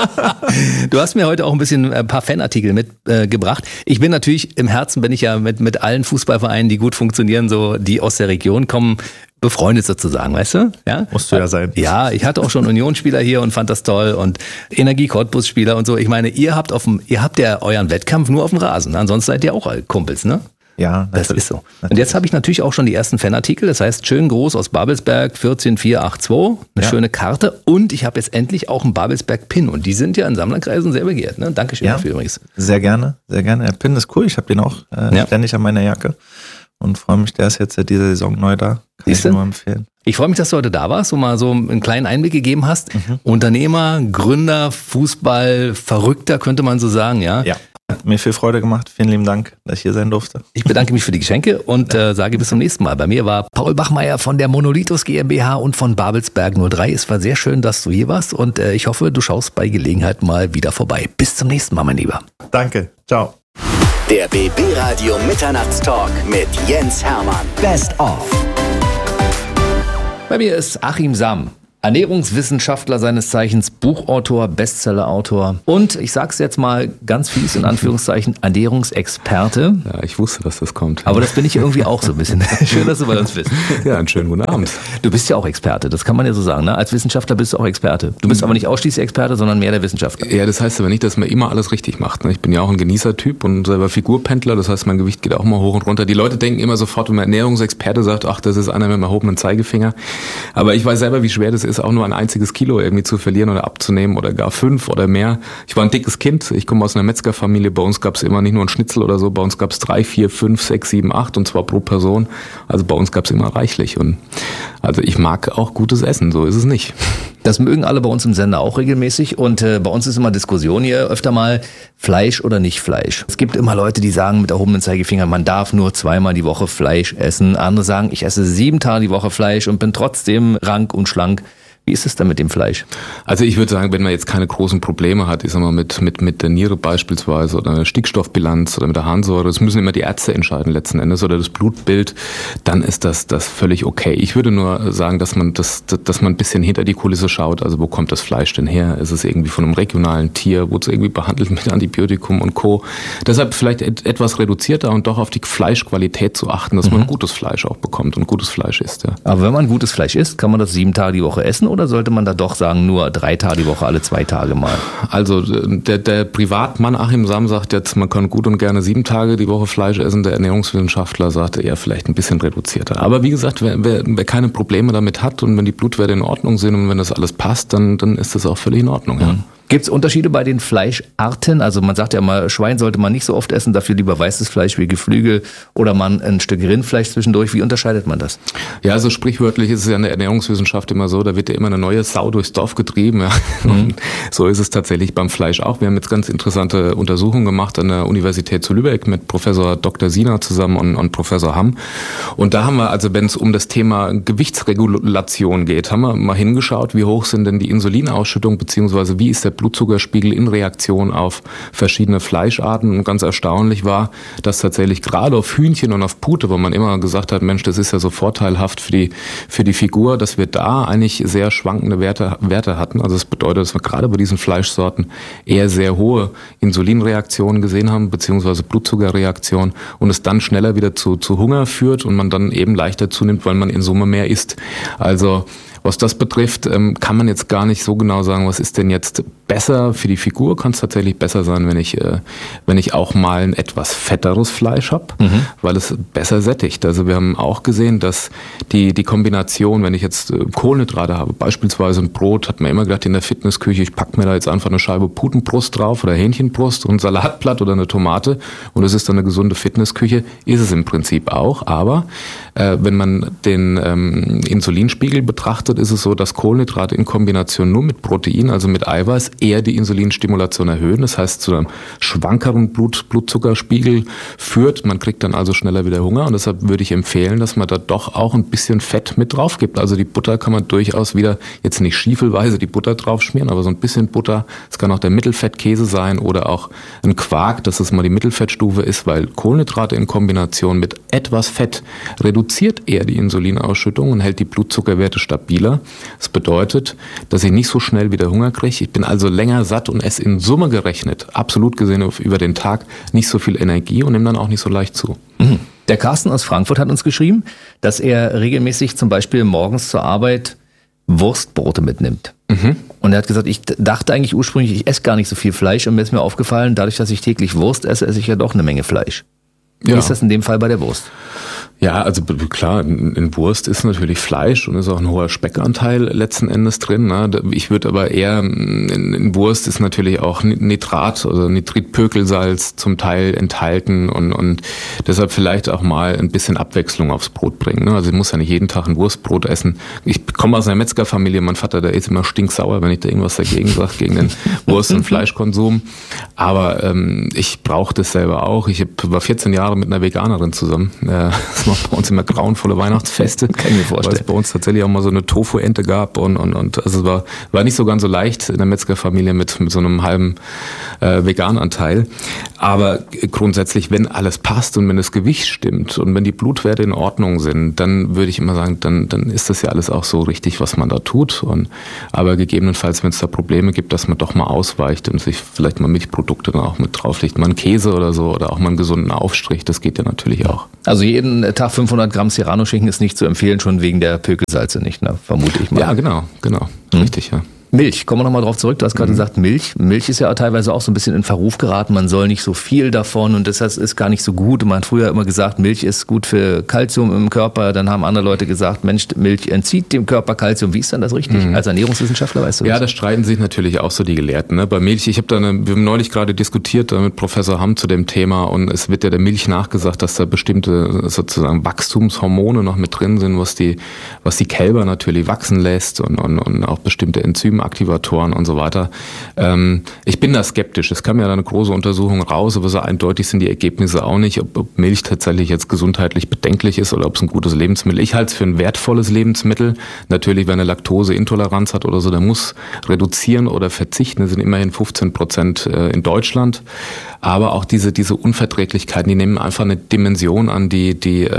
Du hast mir heute auch ein paar Fanartikel mitgebracht. Ich bin natürlich, im Herzen bin ich ja mit allen Fußballvereinen, die gut funktionieren, so die aus der Region kommen, befreundet sozusagen, weißt du? Ja?
Musst du ja sein.
Ja, ich hatte auch schon Unionsspieler hier und fand das toll und Energie-Cottbus-Spieler und so. Ich meine, ihr habt ja euren Wettkampf nur auf dem Rasen. Ansonsten seid ihr auch Kumpels, ne?
Ja,
das ist so. Natürlich. Und jetzt habe ich natürlich auch schon die ersten Fanartikel. Das heißt, schön groß aus Babelsberg 14482, eine schöne Karte. Und ich habe jetzt endlich auch einen Babelsberg-Pin. Und die sind ja in Sammlerkreisen sehr begehrt. Ne? Dankeschön dafür übrigens.
Sehr gerne, sehr gerne. Der Pin ist cool. Ich habe den auch ständig an meiner Jacke. Und freue mich, der ist jetzt seit dieser Saison neu da. Kann ich nur empfehlen.
Ich freue mich, dass du heute da warst und mal so einen kleinen Einblick gegeben hast. Unternehmer, Gründer, Fußball, Verrückter, könnte man so sagen, ja?
Ja. Hat mir viel Freude gemacht. Vielen lieben Dank, dass ich hier sein durfte.
Ich bedanke mich für die Geschenke und sage bis zum nächsten Mal. Bei mir war Paul Bachmeier von der Monolitos GmbH und von Babelsberg 03. Es war sehr schön, dass du hier warst und ich hoffe, du schaust bei Gelegenheit mal wieder vorbei. Bis zum nächsten Mal, mein Lieber.
Danke. Ciao.
Der BB Radio Mitternachtstalk mit Jens Hermann. Best of.
Bei mir ist Achim Sam. Ernährungswissenschaftler seines Zeichens, Buchautor, Bestsellerautor und, ich sag's jetzt mal ganz fies in Anführungszeichen, Ernährungsexperte.
Ja, ich wusste, dass das kommt.
Aber das bin ich irgendwie auch so ein bisschen. Schön, dass du bei uns bist.
Ja, einen schönen guten Abend.
Du bist ja auch Experte, das kann man ja so sagen. Ne? Als Wissenschaftler bist du auch Experte. Du bist aber nicht ausschließlich Experte, sondern mehr der Wissenschaftler.
Ja, das heißt aber nicht, dass man immer alles richtig macht. Ne? Ich bin ja auch ein Genießertyp und selber Figurpendler, das heißt, mein Gewicht geht auch mal hoch und runter. Die Leute denken immer sofort, wenn man Ernährungsexperte sagt, ach, das ist einer mit einem erhobenen Zeigefinger. Aber ich weiß selber, wie schwer das ist, auch nur ein einziges Kilo irgendwie zu verlieren oder abzunehmen oder gar 5 oder mehr. Ich war ein dickes Kind, ich komme aus einer Metzgerfamilie, bei uns gab es immer nicht nur einen Schnitzel oder so, bei uns gab es 3, 4, 5, 6, 7, 8 und zwar pro Person. Also bei uns gab es immer reichlich und also ich mag auch gutes Essen, so ist es nicht.
Das mögen alle bei uns im Sender auch regelmäßig und bei uns ist immer Diskussion hier öfter mal Fleisch oder nicht Fleisch. Es gibt immer Leute, die sagen mit erhobenen Zeigefinger, man darf nur 2-mal die Woche Fleisch essen. Andere sagen, ich esse 7 Tage die Woche Fleisch und bin trotzdem rank und schlank. Wie ist es denn mit dem Fleisch?
Also ich würde sagen, wenn man jetzt keine großen Probleme hat, ich sag mal mit der Niere beispielsweise oder einer Stickstoffbilanz oder mit der Harnsäure, das müssen immer die Ärzte entscheiden letzten Endes oder das Blutbild, dann ist das völlig okay. Ich würde nur sagen, dass man ein bisschen hinter die Kulisse schaut, also wo kommt das Fleisch denn her? Ist es irgendwie von einem regionalen Tier? Wurde es irgendwie behandelt mit Antibiotikum und Co.? Deshalb vielleicht etwas reduzierter und doch auf die Fleischqualität zu achten, dass man gutes Fleisch auch bekommt und gutes Fleisch isst. Ja.
Aber wenn man gutes Fleisch isst, kann man das 7 Tage die Woche essen? Oder sollte man da doch sagen, nur 3 Tage die Woche, alle 2 Tage mal?
Also der Privatmann Achim Sam sagt jetzt, man kann gut und gerne 7 Tage die Woche Fleisch essen. Der Ernährungswissenschaftler sagt eher vielleicht ein bisschen reduzierter. Aber wie gesagt, wer keine Probleme damit hat und wenn die Blutwerte in Ordnung sind und wenn das alles passt, dann ist das auch völlig in Ordnung. Ja.
Gibt es Unterschiede bei den Fleischarten? Also man sagt ja mal, Schwein sollte man nicht so oft essen, dafür lieber weißes Fleisch wie Geflügel oder man ein Stück Rindfleisch zwischendurch. Wie unterscheidet man das?
Ja, also sprichwörtlich ist es ja in der Ernährungswissenschaft immer so, da wird ja immer eine neue Sau durchs Dorf getrieben. Ja. Und so ist es tatsächlich beim Fleisch auch. Wir haben jetzt ganz interessante Untersuchungen gemacht an der Universität zu Lübeck mit Professor Dr. Sina zusammen und Professor Hamm. Und da haben wir, also wenn es um das Thema Gewichtsregulation geht, haben wir mal hingeschaut, wie hoch sind denn die Insulinausschüttung, beziehungsweise wie ist der Blutzuckerspiegel in Reaktion auf verschiedene Fleischarten. Und ganz erstaunlich war, dass tatsächlich gerade auf Hühnchen und auf Pute, wo man immer gesagt hat, Mensch, das ist ja so vorteilhaft für die Figur, dass wir da eigentlich sehr schwankende Werte hatten. Also das bedeutet, dass wir gerade bei diesen Fleischsorten eher sehr hohe Insulinreaktionen gesehen haben, beziehungsweise Blutzuckerreaktionen und es dann schneller wieder zu Hunger führt und man dann eben leichter zunimmt, weil man in Summe mehr isst. Also was das betrifft, kann man jetzt gar nicht so genau sagen, was ist denn jetzt besser für die Figur. Kann es tatsächlich besser sein, wenn ich auch mal ein etwas fetteres Fleisch habe, weil es besser sättigt. Also wir haben auch gesehen, dass die Kombination, wenn ich jetzt Kohlenhydrate habe, beispielsweise ein Brot, hat man immer gedacht in der Fitnessküche, ich packe mir da jetzt einfach eine Scheibe Putenbrust drauf oder Hähnchenbrust und ein Salatblatt oder eine Tomate und es ist dann eine gesunde Fitnessküche, ist es im Prinzip auch. Aber wenn man den Insulinspiegel betrachtet, ist es so, dass Kohlenhydrate in Kombination nur mit Protein, also mit Eiweiß, eher die Insulinstimulation erhöhen. Das heißt, zu einem schwankeren Blutzuckerspiegel führt. Man kriegt dann also schneller wieder Hunger. Und deshalb würde ich empfehlen, dass man da doch auch ein bisschen Fett mit drauf gibt. Also die Butter kann man durchaus wieder, jetzt nicht schiefelweise die Butter drauf schmieren, aber so ein bisschen Butter. Es kann auch der Mittelfettkäse sein oder auch ein Quark, dass es mal die Mittelfettstufe ist, weil Kohlenhydrate in Kombination mit etwas Fett reduziert eher die Insulinausschüttung und hält die Blutzuckerwerte stabiler. Das bedeutet, dass ich nicht so schnell wieder Hunger kriege. Ich bin also länger satt und esse in Summe gerechnet, absolut gesehen über den Tag, nicht so viel Energie und nehme dann auch nicht so leicht zu.
Der Carsten aus Frankfurt hat uns geschrieben, dass er regelmäßig zum Beispiel morgens zur Arbeit Wurstbrote mitnimmt. Und er hat gesagt, ich dachte eigentlich ursprünglich, ich esse gar nicht so viel Fleisch und mir ist mir aufgefallen, dadurch, dass ich täglich Wurst esse, esse ich ja doch eine Menge Fleisch. Wie ist das in dem Fall bei der Wurst?
Ja, also klar, in Wurst ist natürlich Fleisch und ist auch ein hoher Speckanteil letzten Endes drin. Ne? Ich würde aber eher, in Wurst ist natürlich auch Nitrat, also Nitritpökelsalz zum Teil enthalten und deshalb vielleicht auch mal ein bisschen Abwechslung aufs Brot bringen. Ne? Also ich muss ja nicht jeden Tag ein Wurstbrot essen. Ich komme aus einer Metzgerfamilie, mein Vater, der ist immer stinksauer, wenn ich da irgendwas dagegen sage, gegen den Wurst- und Fleischkonsum. Aber ich brauche das selber auch. Ich war 14 Jahre mit einer Veganerin zusammen. waren bei uns immer grauenvolle Weihnachtsfeste.
Kann ich mir vorstellen.
Weil es bei uns tatsächlich auch mal so eine Tofu-Ente gab und also es war nicht so ganz so leicht in der Metzgerfamilie mit so einem halben Vegananteil. Aber grundsätzlich, wenn alles passt und wenn das Gewicht stimmt und wenn die Blutwerte in Ordnung sind, dann würde ich immer sagen, dann ist das ja alles auch so richtig, was man da tut. Aber gegebenenfalls, wenn es da Probleme gibt, dass man doch mal ausweicht und sich vielleicht mal Milchprodukte dann auch mit drauflegt, mal einen Käse oder so oder auch mal einen gesunden Aufstrich, das geht ja natürlich auch.
Also jeden Tag 500 Gramm Serrano-Schinken ist nicht zu empfehlen, schon wegen der Pökelsalze nicht, ne? Vermute ich mal.
Ja, genau. Richtig, ja.
Milch, kommen wir nochmal drauf zurück. Du hast gerade gesagt, Milch. Milch ist ja teilweise auch so ein bisschen in Verruf geraten. Man soll nicht so viel davon und das ist gar nicht so gut. Man hat früher immer gesagt, Milch ist gut für Kalzium im Körper. Dann haben andere Leute gesagt, Mensch, Milch entzieht dem Körper Kalzium. Wie ist denn das richtig? Als Ernährungswissenschaftler weißt du das?
Ja, da streiten sich natürlich auch so die Gelehrten. Ne? Bei Milch, wir haben neulich gerade diskutiert mit Professor Hamm zu dem Thema und es wird ja der Milch nachgesagt, dass da bestimmte sozusagen Wachstumshormone noch mit drin sind, was die Kälber natürlich wachsen lässt und auch bestimmte Enzymaktivatoren und so weiter. Ich bin da skeptisch. Es kam ja da eine große Untersuchung raus, aber so eindeutig sind die Ergebnisse auch nicht, ob Milch tatsächlich jetzt gesundheitlich bedenklich ist oder ob es ein gutes Lebensmittel ist. Ich halte es für ein wertvolles Lebensmittel. Natürlich, wenn er Laktoseintoleranz hat oder so, der muss reduzieren oder verzichten. Das sind immerhin 15% in Deutschland. Aber auch diese Unverträglichkeiten, die nehmen einfach eine Dimension an, die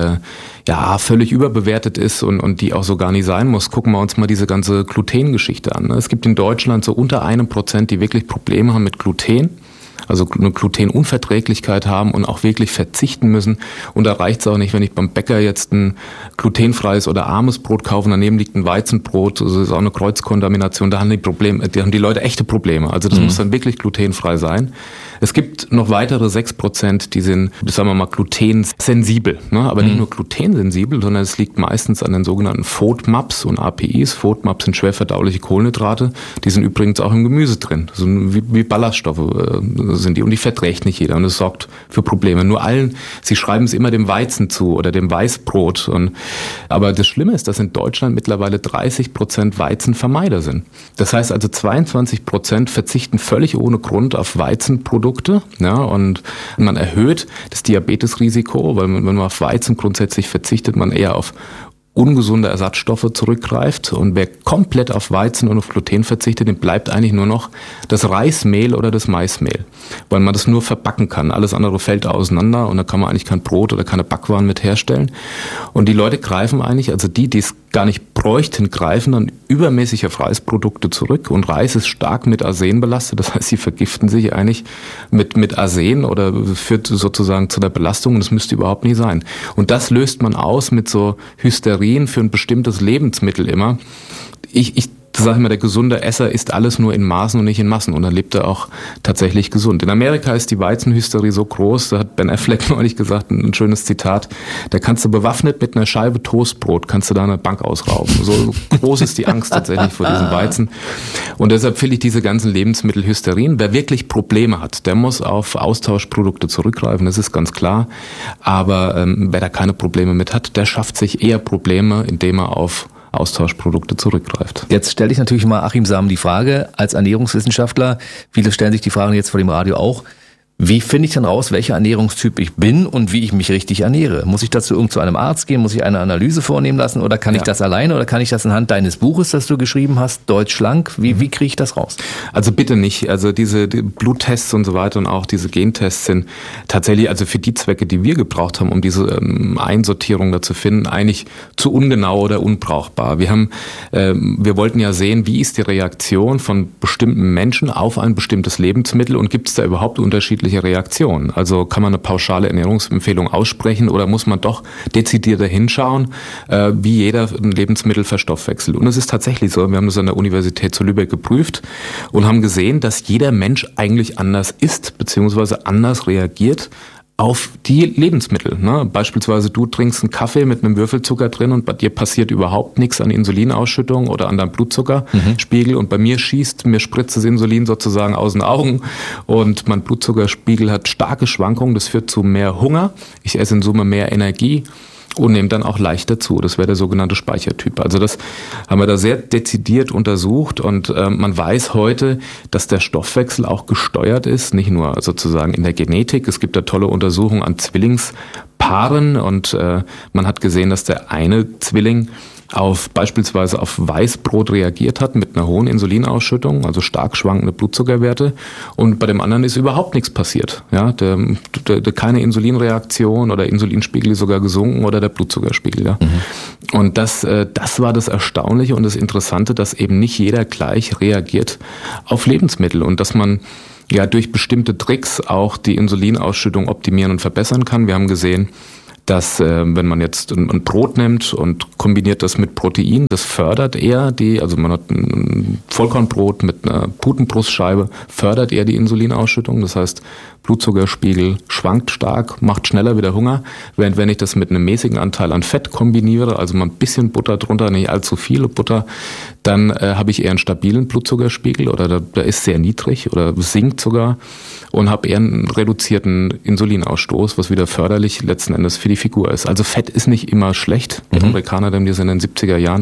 völlig überbewertet ist und die auch so gar nicht sein muss. Gucken wir uns mal diese ganze Glutengeschichte an. Es gibt in Deutschland so unter 1%, die wirklich Probleme haben mit Gluten. Also eine Glutenunverträglichkeit haben und auch wirklich verzichten müssen. Und da reicht es auch nicht, wenn ich beim Bäcker jetzt ein glutenfreies oder armes Brot kaufe, daneben liegt ein Weizenbrot, also das ist auch eine Kreuzkontamination, da haben die Leute echte Probleme. Also das muss dann wirklich glutenfrei sein. Es gibt noch weitere 6%, die sind, sagen wir mal, glutensensibel. Ne? Aber nicht nur glutensensibel, sondern es liegt meistens an den sogenannten FODMAPs und APIs. FODMAPs sind schwer verdauliche Kohlenhydrate. Die sind übrigens auch im Gemüse drin. Also wie Ballaststoffe sind die. Und die verträgt nicht jeder. Und das sorgt für Probleme. Sie schreiben es immer dem Weizen zu oder dem Weißbrot. Aber das Schlimme ist, dass in Deutschland mittlerweile 30% Weizenvermeider sind. Das heißt also 22% verzichten völlig ohne Grund auf Weizenprodukte. Ja, und man erhöht das Diabetesrisiko, weil wenn man auf Weizen grundsätzlich verzichtet, man eher auf ungesunde Ersatzstoffe zurückgreift. Und wer komplett auf Weizen und auf Gluten verzichtet, dem bleibt eigentlich nur noch das Reismehl oder das Maismehl, weil man das nur verbacken kann. Alles andere fällt auseinander und da kann man eigentlich kein Brot oder keine Backwaren mit herstellen. Und die Leute greifen eigentlich, also die es gar nicht bräuchten, greifen dann übermäßig auf Reisprodukte zurück. Und Reis ist stark mit Arsen belastet. Das heißt, sie vergiften sich eigentlich mit Arsen oder führt sozusagen zu der Belastung. Und das müsste überhaupt nicht sein. Und das löst man aus mit so Hysterien für ein bestimmtes Lebensmittel immer. Ich sage immer, der gesunde Esser isst alles nur in Maßen und nicht in Massen und dann lebt er auch tatsächlich gesund. In Amerika ist die Weizenhysterie so groß, da hat Ben Affleck neulich gesagt, ein schönes Zitat, da kannst du bewaffnet mit einer Scheibe Toastbrot, kannst du da eine Bank ausrauben. So groß ist die Angst tatsächlich vor diesem Weizen. Und deshalb finde ich diese ganzen Lebensmittelhysterien, wer wirklich Probleme hat, der muss auf Austauschprodukte zurückgreifen, das ist ganz klar. Aber wer da keine Probleme mit hat, der schafft sich eher Probleme, indem er auf Austauschprodukte zurückgreift.
Jetzt stelle ich natürlich mal Achim Sam die Frage, als Ernährungswissenschaftler, viele stellen sich die Frage jetzt vor dem Radio auch, wie finde ich denn raus, welcher Ernährungstyp ich bin und wie ich mich richtig ernähre? Muss ich dazu zu einem Arzt gehen? Muss ich eine Analyse vornehmen lassen? Oder kann ich das alleine? Oder kann ich das anhand deines Buches, das du geschrieben hast, Deutsch schlank? Wie kriege ich das raus?
Also bitte nicht. Also die Bluttests und so weiter und auch diese Gentests sind tatsächlich, also für die Zwecke, die wir gebraucht haben, um diese Einsortierung da zu finden, eigentlich zu ungenau oder unbrauchbar. Wir wollten ja sehen, wie ist die Reaktion von bestimmten Menschen auf ein bestimmtes Lebensmittel und gibt es da überhaupt unterschiedliche Reaktionen? Also kann man eine pauschale Ernährungsempfehlung aussprechen oder muss man doch dezidierter hinschauen, wie jeder ein Lebensmittel verstoffwechselt? Und es ist tatsächlich so, wir haben das an der Universität zu Lübeck geprüft und haben gesehen, dass jeder Mensch eigentlich anders isst bzw. anders reagiert auf die Lebensmittel. Ne? Beispielsweise du trinkst einen Kaffee mit einem Würfelzucker drin und bei dir passiert überhaupt nichts an Insulinausschüttung oder an deinem Blutzuckerspiegel und bei mir spritzt das Insulin sozusagen aus den Augen und mein Blutzuckerspiegel hat starke Schwankungen, das führt zu mehr Hunger, ich esse in Summe mehr Energie und nehmen dann auch leichter zu. Das wäre der sogenannte Speichertyp. Also das haben wir da sehr dezidiert untersucht und man weiß heute, dass der Stoffwechsel auch gesteuert ist, nicht nur sozusagen in der Genetik. Es gibt da tolle Untersuchungen an Zwillingspaaren und man hat gesehen, dass der eine Zwilling beispielsweise auf Weißbrot reagiert hat mit einer hohen Insulinausschüttung, also stark schwankende Blutzuckerwerte, und bei dem anderen ist überhaupt nichts passiert. Ja, der keine Insulinreaktion oder Insulinspiegel ist sogar gesunken oder der Blutzuckerspiegel. Ja. Und das war das Erstaunliche und das Interessante, dass eben nicht jeder gleich reagiert auf Lebensmittel und dass man ja durch bestimmte Tricks auch die Insulinausschüttung optimieren und verbessern kann. Wir haben gesehen, dass wenn man jetzt ein Brot nimmt und kombiniert das mit Protein, das fördert eher also man hat ein Vollkornbrot mit einer Putenbrustscheibe, fördert eher die Insulinausschüttung. Das heißt, Blutzuckerspiegel schwankt stark, macht schneller wieder Hunger. Während wenn ich das mit einem mäßigen Anteil an Fett kombiniere, also mal ein bisschen Butter drunter, nicht allzu viel Butter, dann habe ich eher einen stabilen Blutzuckerspiegel oder der ist sehr niedrig oder sinkt sogar und habe eher einen reduzierten Insulinausstoß, was wieder förderlich letzten Endes für die Figur ist. Also Fett ist nicht immer schlecht. Die Amerikaner haben das in den 70er Jahren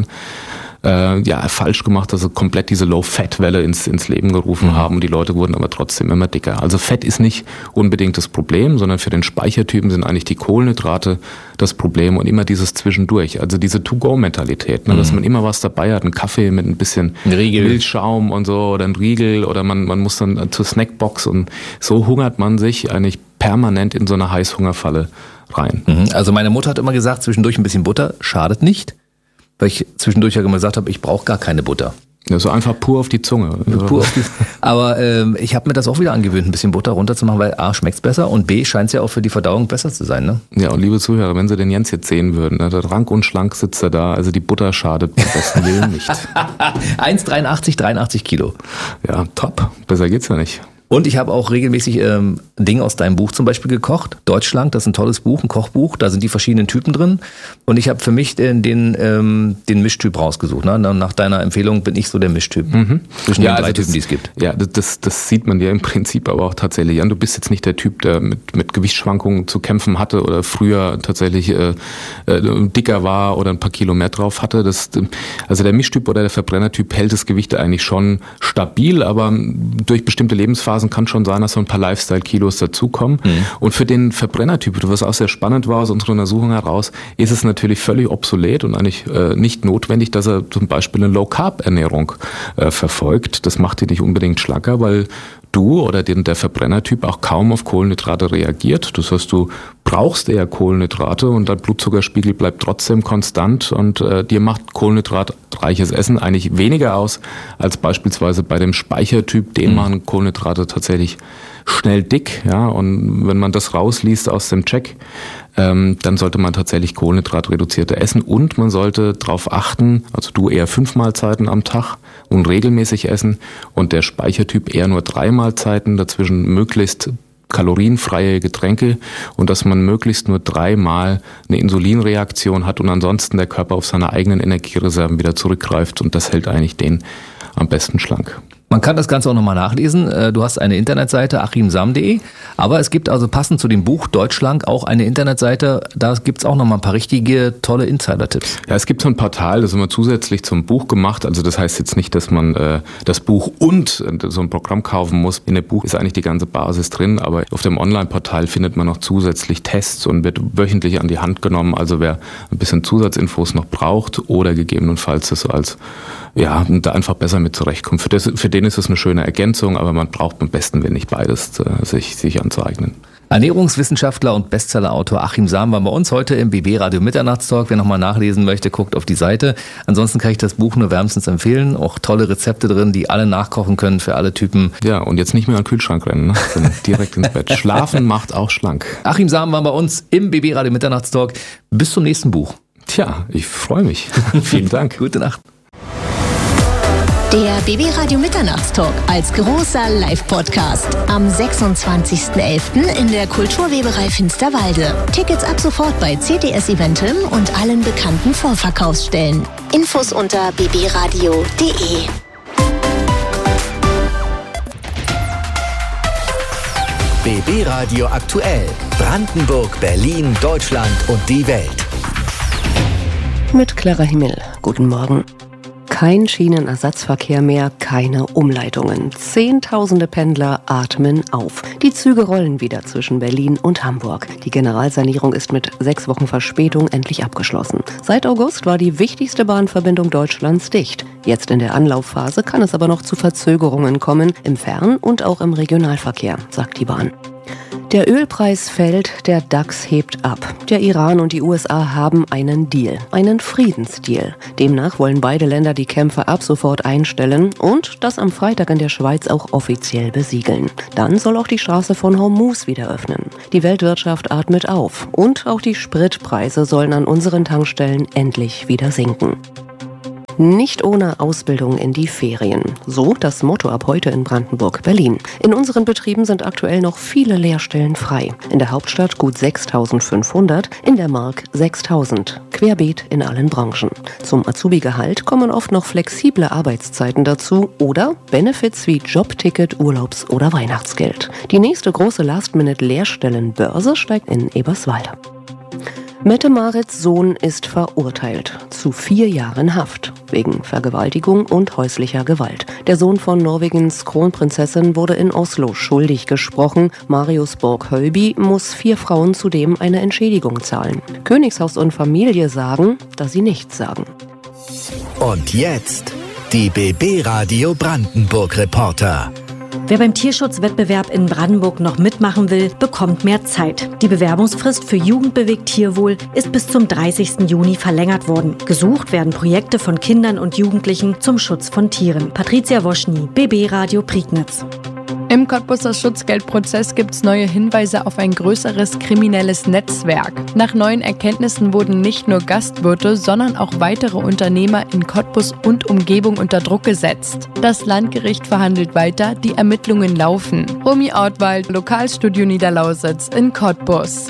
falsch gemacht, dass sie komplett diese Low-Fat-Welle ins Leben gerufen haben und die Leute wurden aber trotzdem immer dicker. Also Fett ist nicht unbedingt das Problem, sondern für den Speichertypen sind eigentlich die Kohlenhydrate das Problem und immer dieses Zwischendurch, also diese To-Go-Mentalität, dass man immer was dabei hat, einen Kaffee mit ein bisschen Milchschaum und so oder ein Riegel oder man muss dann zur Snackbox und so hungert man sich eigentlich permanent in so eine Heißhungerfalle rein.
Also meine Mutter hat immer gesagt, zwischendurch ein bisschen Butter schadet nicht. Weil ich zwischendurch ja immer gesagt habe, ich brauche gar keine Butter.
Ja, so einfach pur auf die Zunge.
Aber ich habe mir das auch wieder angewöhnt, ein bisschen Butter runterzumachen, weil A, schmeckt's besser und B, scheint es ja auch für die Verdauung besser zu sein. Ne?
Ja, und liebe Zuhörer, wenn Sie den Jens jetzt sehen würden, der rank und schlank sitzt er da, also die Butter schadet beim besten Willen nicht.
1,83 Kilo.
Ja, top. Besser geht's ja nicht.
Und ich habe auch regelmäßig Dinge aus deinem Buch zum Beispiel gekocht. Deutschland, das ist ein tolles Buch, ein Kochbuch. Da sind die verschiedenen Typen drin. Und ich habe für mich den Mischtyp rausgesucht. Ne? Nach deiner Empfehlung bin ich so der Mischtyp. Zwischen den drei Typen, die es gibt.
Ja, das sieht man ja im Prinzip aber auch tatsächlich an. Du bist jetzt nicht der Typ, der mit Gewichtsschwankungen zu kämpfen hatte oder früher tatsächlich dicker war oder ein paar Kilo mehr drauf hatte. Also der Mischtyp oder der Verbrennertyp hält das Gewicht eigentlich schon stabil, aber durch bestimmte Lebensphasen kann schon sein, dass so ein paar Lifestyle-Kilos dazukommen. Und für den Verbrennertyp, was auch sehr spannend war aus unserer Untersuchung heraus, ist es natürlich völlig obsolet und eigentlich nicht notwendig, dass er zum Beispiel eine Low-Carb-Ernährung verfolgt. Das macht ihn nicht unbedingt schlanker, weil du oder der Verbrennertyp auch kaum auf Kohlenhydrate reagiert. Das heißt, du brauchst eher Kohlenhydrate und dein Blutzuckerspiegel bleibt trotzdem konstant und dir macht kohlenhydratreiches Essen eigentlich weniger aus als beispielsweise bei dem Speichertyp, den machen Kohlenhydrate tatsächlich schnell dick. Ja, und wenn man das rausliest aus dem Check, dann sollte man tatsächlich kohlenhydratreduzierte essen und man sollte darauf achten, also du eher 5 Mahlzeiten am Tag und regelmäßig essen und der Speichertyp eher nur 3 Mahlzeiten, dazwischen möglichst kalorienfreie Getränke und dass man möglichst nur 3 Mal eine Insulinreaktion hat und ansonsten der Körper auf seine eigenen Energiereserven wieder zurückgreift und das hält eigentlich den am besten schlank.
Man kann das Ganze auch nochmal nachlesen. Du hast eine Internetseite, achimsam.de, aber es gibt also passend zu dem Buch Deutschschlank auch eine Internetseite, da gibt es auch nochmal ein paar richtige, tolle Insider-Tipps.
Ja, es gibt so ein Portal, das haben wir zusätzlich zum Buch gemacht, also das heißt jetzt nicht, dass man das Buch und so ein Programm kaufen muss. In dem Buch ist eigentlich die ganze Basis drin, aber auf dem Online-Portal findet man noch zusätzlich Tests und wird wöchentlich an die Hand genommen, also wer ein bisschen Zusatzinfos noch braucht oder gegebenenfalls das so als, ja, da einfach besser mit zurechtkommt. Für den ist es eine schöne Ergänzung, aber man braucht am besten, wenn nicht beides, sich anzueignen.
Ernährungswissenschaftler und Bestsellerautor Achim Sam war bei uns heute im BB Radio Mitternachtstalk. Wer nochmal nachlesen möchte, guckt auf die Seite. Ansonsten kann ich das Buch nur wärmstens empfehlen. Auch tolle Rezepte drin, die alle nachkochen können für alle Typen.
Ja, und jetzt nicht mehr an den Kühlschrank rennen, sondern direkt ins Bett. Schlafen macht auch schlank.
Achim Sam war bei uns im BB Radio Mitternachtstalk. Bis zum nächsten Buch.
Tja, ich freue mich. Vielen Dank.
Gute Nacht.
Der BB Radio Mitternachtstalk als großer Live-Podcast am 26.11. in der Kulturweberei Finsterwalde. Tickets ab sofort bei CTS Eventim und allen bekannten Vorverkaufsstellen. Infos unter bbradio.de.
BB Radio aktuell. Brandenburg, Berlin, Deutschland und die Welt.
Mit Clara Himmel. Guten Morgen. Kein Schienenersatzverkehr mehr, keine Umleitungen. Zehntausende Pendler atmen auf. Die Züge rollen wieder zwischen Berlin und Hamburg. Die Generalsanierung ist mit 6 Wochen Verspätung endlich abgeschlossen. Seit August war die wichtigste Bahnverbindung Deutschlands dicht. Jetzt in der Anlaufphase kann es aber noch zu Verzögerungen kommen, im Fern- und auch im Regionalverkehr, sagt die Bahn. Der Ölpreis fällt, der DAX hebt ab. Der Iran und die USA haben einen Deal, einen Friedensdeal. Demnach wollen beide Länder die Kämpfe ab sofort einstellen und das am Freitag in der Schweiz auch offiziell besiegeln. Dann soll auch die Straße von Hormuz wieder öffnen. Die Weltwirtschaft atmet auf und auch die Spritpreise sollen an unseren Tankstellen endlich wieder sinken. Nicht ohne Ausbildung in die Ferien. So das Motto ab heute in Brandenburg-Berlin. In unseren Betrieben sind aktuell noch viele Lehrstellen frei. In der Hauptstadt gut 6.500, in der Mark 6.000. Querbeet in allen Branchen. Zum Azubi-Gehalt kommen oft noch flexible Arbeitszeiten dazu oder Benefits wie Jobticket, Urlaubs- oder Weihnachtsgeld. Die nächste große Last-Minute-Lehrstellenbörse steigt in Eberswalde. Mette-Marits Sohn ist verurteilt zu 4 Jahren Haft wegen Vergewaltigung und häuslicher Gewalt. Der Sohn von Norwegens Kronprinzessin wurde in Oslo schuldig gesprochen. Marius Borg-Hölby muss 4 Frauen zudem eine Entschädigung zahlen. Königshaus und Familie sagen, dass sie nichts sagen.
Und jetzt die BB Radio Brandenburg Reporter.
Wer beim Tierschutzwettbewerb in Brandenburg noch mitmachen will, bekommt mehr Zeit. Die Bewerbungsfrist für Jugendbewegt Tierwohl ist bis zum 30. Juni verlängert worden. Gesucht werden Projekte von Kindern und Jugendlichen zum Schutz von Tieren. Patricia Woschny, BB Radio Prignitz.
Im Cottbuser Schutzgeldprozess gibt es neue Hinweise auf ein größeres kriminelles Netzwerk. Nach neuen Erkenntnissen wurden nicht nur Gastwirte, sondern auch weitere Unternehmer in Cottbus und Umgebung unter Druck gesetzt. Das Landgericht verhandelt weiter, die Ermittlungen laufen. Romy Ortwald, Lokalstudio Niederlausitz in Cottbus.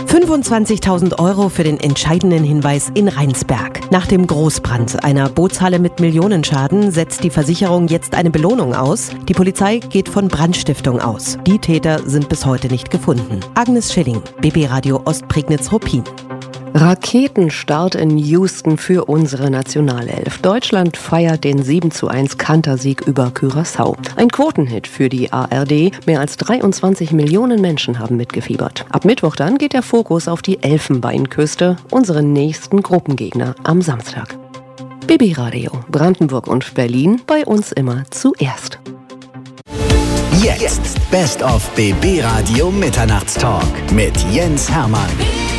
25.000 € für den entscheidenden Hinweis in Rheinsberg. Nach dem Großbrand einer Bootshalle mit Millionenschaden setzt die Versicherung jetzt eine Belohnung aus. Die Polizei geht von Brandstiftung aus. Die Täter sind bis heute nicht gefunden. Agnes Schilling, BB Radio Ostprignitz-Ruppin.
Raketenstart in Houston für unsere Nationalelf. Deutschland feiert den 7:1 Kantersieg über Curaçao. Ein Quotenhit für die ARD. Mehr als 23 Millionen Menschen haben mitgefiebert. Ab Mittwoch dann geht der Fokus auf die Elfenbeinküste, unseren nächsten Gruppengegner am Samstag. BB Radio, Brandenburg und Berlin, bei uns immer zuerst.
Jetzt Best of BB Radio Mitternachtstalk mit Jens Hermann.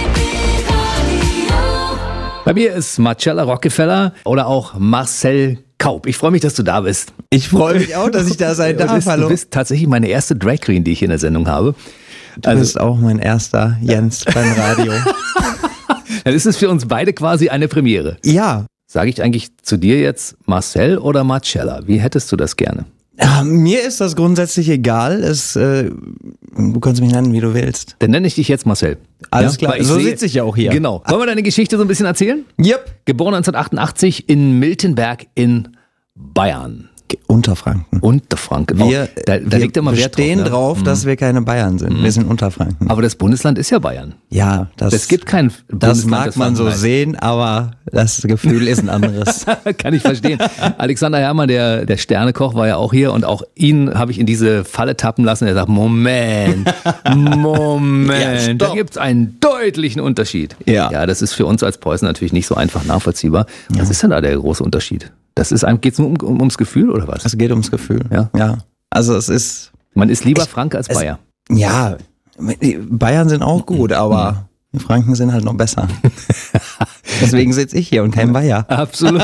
Bei mir ist Marcella Rockefeller oder auch Marcel Kaup. Ich freue mich, dass du da bist.
Ich freue mich auch, dass ich da sein darf.
Du bist tatsächlich meine erste Drag Queen, die ich in der Sendung habe.
Du bist auch mein erster Jens beim Radio.
Dann ist es für uns beide quasi eine Premiere.
Ja.
Sage ich eigentlich zu dir jetzt Marcel oder Marcella? Wie hättest du das gerne?
Ja, mir ist das grundsätzlich egal. Du kannst mich nennen, wie du willst.
Dann nenne ich dich jetzt Marcel.
Alles klar, so sitze ich ja auch hier.
Genau. Wollen wir deine Geschichte so ein bisschen erzählen?
Yep.
Geboren 1988 in Miltenberg in Bayern.
Unterfranken.
Unterfranken.
Wir
liegt immer Wert
stehen drauf, dass wir keine Bayern sind. Wir sind Unterfranken.
Aber das Bundesland ist ja Bayern.
Ja,
es gibt kein Bundesland.
Das mag man so sehen, aber das Gefühl ist ein anderes.
Kann ich verstehen. Alexander Herrmann, der Sternekoch, war ja auch hier und auch ihn habe ich in diese Falle tappen lassen. Er sagt, Moment, ja, da gibt es einen deutlichen Unterschied. Ja, das ist für uns als Preußen natürlich nicht so einfach nachvollziehbar. Ja. Was ist denn da der große Unterschied? Geht es nur ums Gefühl oder was?
Es geht ums Gefühl. Ja. Also es ist.
Man ist lieber Franke als Bayer.
Ja, Bayern sind auch gut, aber die Franken sind halt noch besser. Deswegen sitze ich hier und kein Bayer.
Absolut.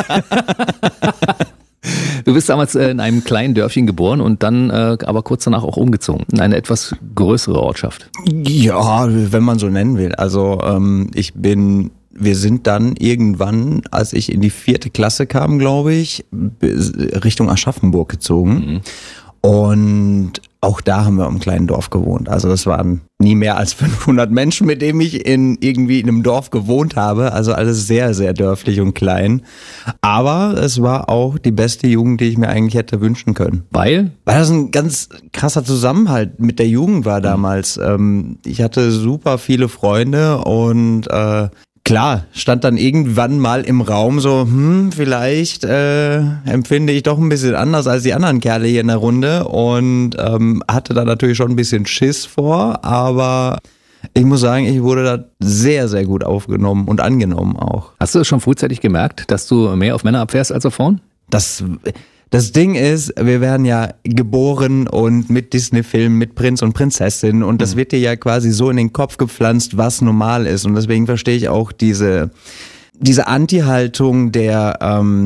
Du bist damals in einem kleinen Dörfchen geboren und dann aber kurz danach auch umgezogen in eine etwas größere Ortschaft.
Ja, wenn man so nennen will. Also wir sind dann irgendwann, als ich in die 4. Klasse kam, glaube ich, Richtung Aschaffenburg gezogen. Und auch da haben wir im kleinen Dorf gewohnt. Also das waren nie mehr als 500 Menschen, mit denen ich irgendwie in einem Dorf gewohnt habe. Also alles sehr, sehr dörflich und klein. Aber es war auch die beste Jugend, die ich mir eigentlich hätte wünschen können.
Weil
das ein ganz krasser Zusammenhalt mit der Jugend war damals. Ich hatte super viele Freunde und klar, stand dann irgendwann mal im Raum so, vielleicht empfinde ich doch ein bisschen anders als die anderen Kerle hier in der Runde und hatte da natürlich schon ein bisschen Schiss vor, aber ich muss sagen, ich wurde da sehr, sehr gut aufgenommen und angenommen auch.
Hast du das schon frühzeitig gemerkt, dass du mehr auf Männer abfährst als auf Frauen?
Das Ding ist, wir werden ja geboren und mit Disney-Filmen, mit Prinz und Prinzessin und das wird dir ja quasi so in den Kopf gepflanzt, was normal ist und deswegen verstehe ich auch diese Anti-Haltung der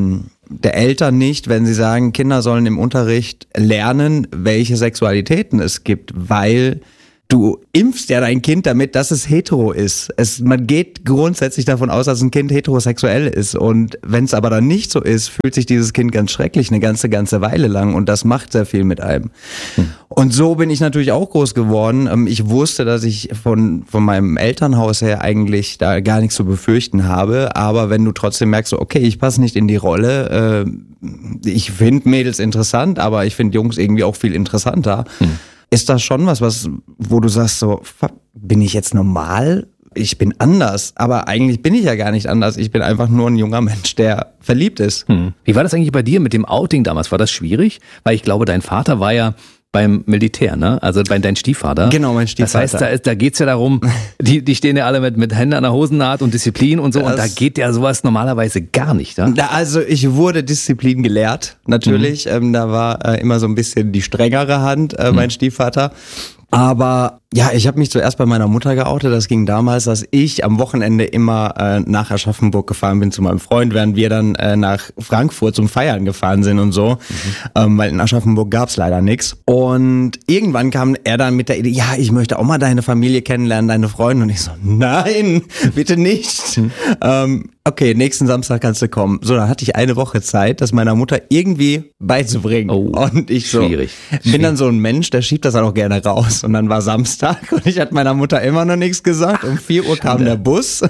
Eltern nicht, wenn sie sagen, Kinder sollen im Unterricht lernen, welche Sexualitäten es gibt, weil du impfst ja dein Kind damit, dass es hetero ist. Man geht grundsätzlich davon aus, dass ein Kind heterosexuell ist. Und wenn es aber dann nicht so ist, fühlt sich dieses Kind ganz schrecklich eine ganze Weile lang. Und das macht sehr viel mit einem. Und so bin ich natürlich auch groß geworden. Ich wusste, dass ich von meinem Elternhaus her eigentlich da gar nichts zu befürchten habe. Aber wenn du trotzdem merkst, okay, ich passe nicht in die Rolle, ich finde Mädels interessant, aber ich finde Jungs irgendwie auch viel interessanter. Ist das schon was, wo du sagst so, bin ich jetzt normal? Ich bin anders, aber eigentlich bin ich ja gar nicht anders. Ich bin einfach nur ein junger Mensch, der verliebt ist.
Wie war das eigentlich bei dir mit dem Outing damals? War das schwierig? Weil ich glaube, dein Vater war ja beim Militär, ne? Also dein Stiefvater.
Genau, mein Stiefvater.
Das heißt, da geht's ja darum, die stehen ja alle mit Händen an der Hosennaht und Disziplin und so und da geht ja sowas normalerweise gar nicht, ne?
Also ich wurde Disziplin gelehrt, natürlich. Da war immer so ein bisschen die strengere Hand, mein Stiefvater. Aber ja, ich habe mich zuerst bei meiner Mutter geoutet. Das ging damals, dass ich am Wochenende immer nach Aschaffenburg gefahren bin zu meinem Freund, während wir dann nach Frankfurt zum Feiern gefahren sind und so. Weil in Aschaffenburg gab's leider nichts. Und irgendwann kam er dann mit der Idee, ja, ich möchte auch mal deine Familie kennenlernen, deine Freunde. Und ich so, nein, bitte nicht. Okay, nächsten Samstag kannst du kommen. So, dann hatte ich eine Woche Zeit, das meiner Mutter irgendwie beizubringen.
Oh,
und ich so,
schwierig.
Bin dann so ein Mensch, der schiebt das dann auch gerne raus. Und dann war Samstag und ich hatte meiner Mutter immer noch nichts gesagt. Um 4 Uhr kam der Bus.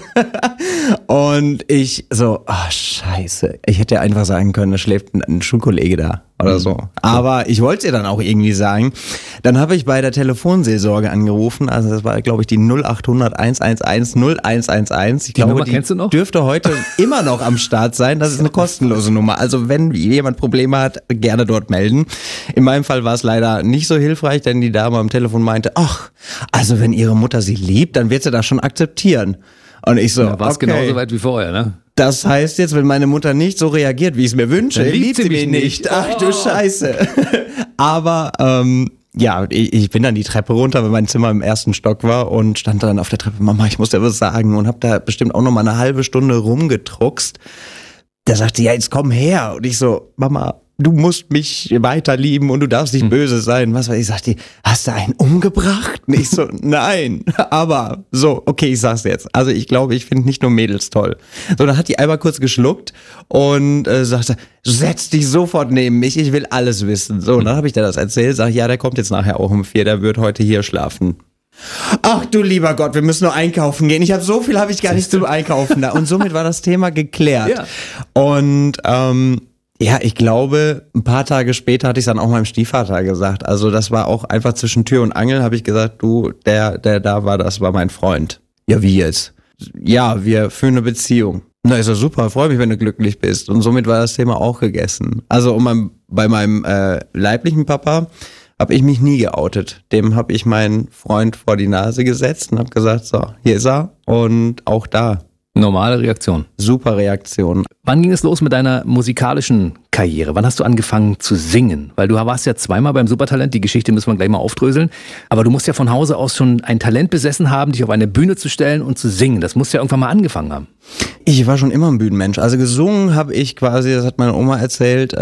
Und ich so, scheiße. Ich hätte ja einfach sagen können, da schläft ein Schulkollege da oder so. Aber ich wollte es ihr dann auch irgendwie sagen. Dann habe ich bei der Telefonseelsorge angerufen. Also das war, glaube ich, die 0800 111 0111. Ich glaube, die
kennst du noch?
Dürfte heute immer noch am Start sein. Das ist eine kostenlose Nummer. Also wenn jemand Probleme hat, gerne dort melden. In meinem Fall war es leider nicht so hilfreich, denn die Dame am Telefon meinte, also wenn ihre Mutter sie liebt, dann wird sie das schon akzeptieren. Und ich so,
war es genauso weit wie vorher, ne?
Das heißt jetzt, wenn meine Mutter nicht so reagiert, wie ich es mir wünsche, liebt sie mich nicht. Ach du Scheiße. Aber ja, ich bin dann die Treppe runter, weil mein Zimmer im 1. Stock war und stand dann auf der Treppe, Mama, ich muss dir was sagen und habe da bestimmt auch noch mal eine halbe Stunde rumgedruckst. Da sagte sie, ja, jetzt komm her. Und ich so, Mama, du musst mich weiter lieben und du darfst nicht böse sein. Was weiß ich, sagte die, hast du einen umgebracht? Und ich so, nein, aber so, okay, ich sag's jetzt. Also ich glaube, ich finde nicht nur Mädels toll. So, dann hat die einmal kurz geschluckt und sagte, setz dich sofort neben mich, ich will alles wissen. So, und dann habe ich dir das erzählt, sag, ja, der kommt jetzt nachher auch um 4, der wird heute hier schlafen. Ach du lieber Gott, wir müssen nur einkaufen gehen. So viel habe ich gar nicht zum Einkaufen da. Und somit war das Thema geklärt. Ja. Und ja, ich glaube, ein paar Tage später hatte ich es dann auch meinem Stiefvater gesagt. Also das war auch einfach zwischen Tür und Angel, habe ich gesagt, du, der da war, das war mein Freund. Ja, wie jetzt? Ja, wir führen eine Beziehung. Na, ist ja super, freue mich, wenn du glücklich bist. Und somit war das Thema auch gegessen. Also bei meinem leiblichen Papa habe ich mich nie geoutet. Dem habe ich meinen Freund vor die Nase gesetzt und habe gesagt, so, hier ist er. Und auch da.
Normale Reaktion.
Super Reaktion.
Wann ging es los mit deiner musikalischen Karriere? Wann hast du angefangen zu singen? Weil du warst ja zweimal beim Supertalent, die Geschichte müssen wir gleich mal aufdröseln. Aber du musst ja von Hause aus schon ein Talent besessen haben, dich auf eine Bühne zu stellen und zu singen. Das musst du ja irgendwann mal angefangen haben.
Ich war schon immer ein Bühnenmensch. Also gesungen habe ich quasi, das hat meine Oma erzählt,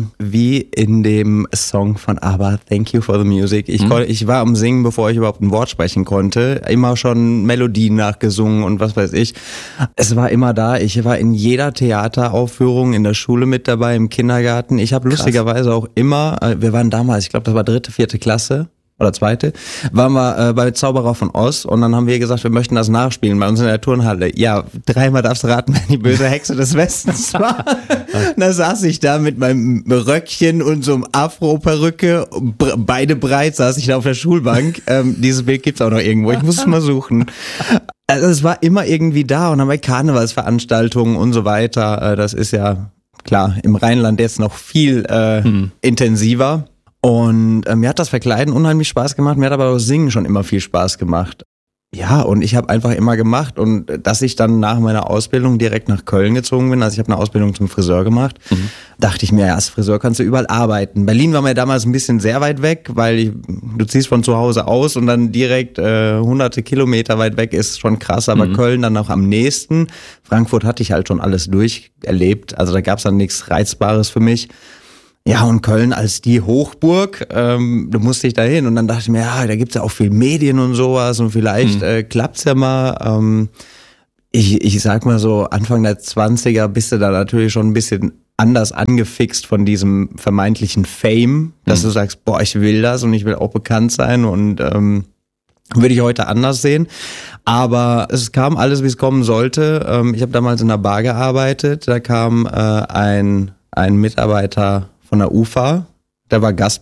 wie in dem Song von ABBA, Thank You for the Music. Ich war am Singen, bevor ich überhaupt ein Wort sprechen konnte. Immer schon Melodien nachgesungen und was weiß ich. Es war immer da. Ich war in jeder Theateraufführung in der Schule mit dabei, im Kindergarten. Ich habe lustigerweise auch immer, wir waren damals, ich glaube, das war 3., 4. Klasse. Oder 2. waren wir bei Zauberer von Oz und dann haben wir gesagt, wir möchten das nachspielen bei uns in der Turnhalle. Ja, 3-mal darfst du raten, wer die böse Hexe des Westens war. Da saß ich da mit meinem Röckchen und so einem Afro-Perücke, beide breit, saß ich da auf der Schulbank. Dieses Bild gibt's auch noch irgendwo, ich muss es mal suchen.
Also es war immer irgendwie da und dann bei Karnevalsveranstaltungen und so weiter. Das ist ja klar im Rheinland jetzt noch viel intensiver. Und mir hat das Verkleiden unheimlich Spaß gemacht, mir hat aber das Singen schon immer viel Spaß gemacht. Ja, und ich habe einfach immer gemacht und dass ich dann nach meiner Ausbildung direkt nach Köln gezogen bin, also ich habe eine Ausbildung zum Friseur gemacht, dachte ich mir, ja, als Friseur kannst du überall arbeiten. Berlin war mir damals ein bisschen sehr weit weg, weil du ziehst von zu Hause aus und dann direkt hunderte Kilometer weit weg ist schon krass, aber Köln dann auch am nächsten. Frankfurt hatte ich halt schon alles durcherlebt, also da gab's dann nichts Reizbares für mich. Ja, und Köln als die Hochburg, da musste ich da hin und dann dachte ich mir, ja, da gibt's ja auch viel Medien und sowas und vielleicht klappt's ja mal. Ich sag mal so, Anfang der 20er bist du da natürlich schon ein bisschen anders angefixt von diesem vermeintlichen Fame, dass du sagst, boah, ich will das und ich will auch bekannt sein und würde ich heute anders sehen. Aber es kam alles, wie es kommen sollte. Ich habe damals in einer Bar gearbeitet, da kam ein Mitarbeiter von der UFA, der war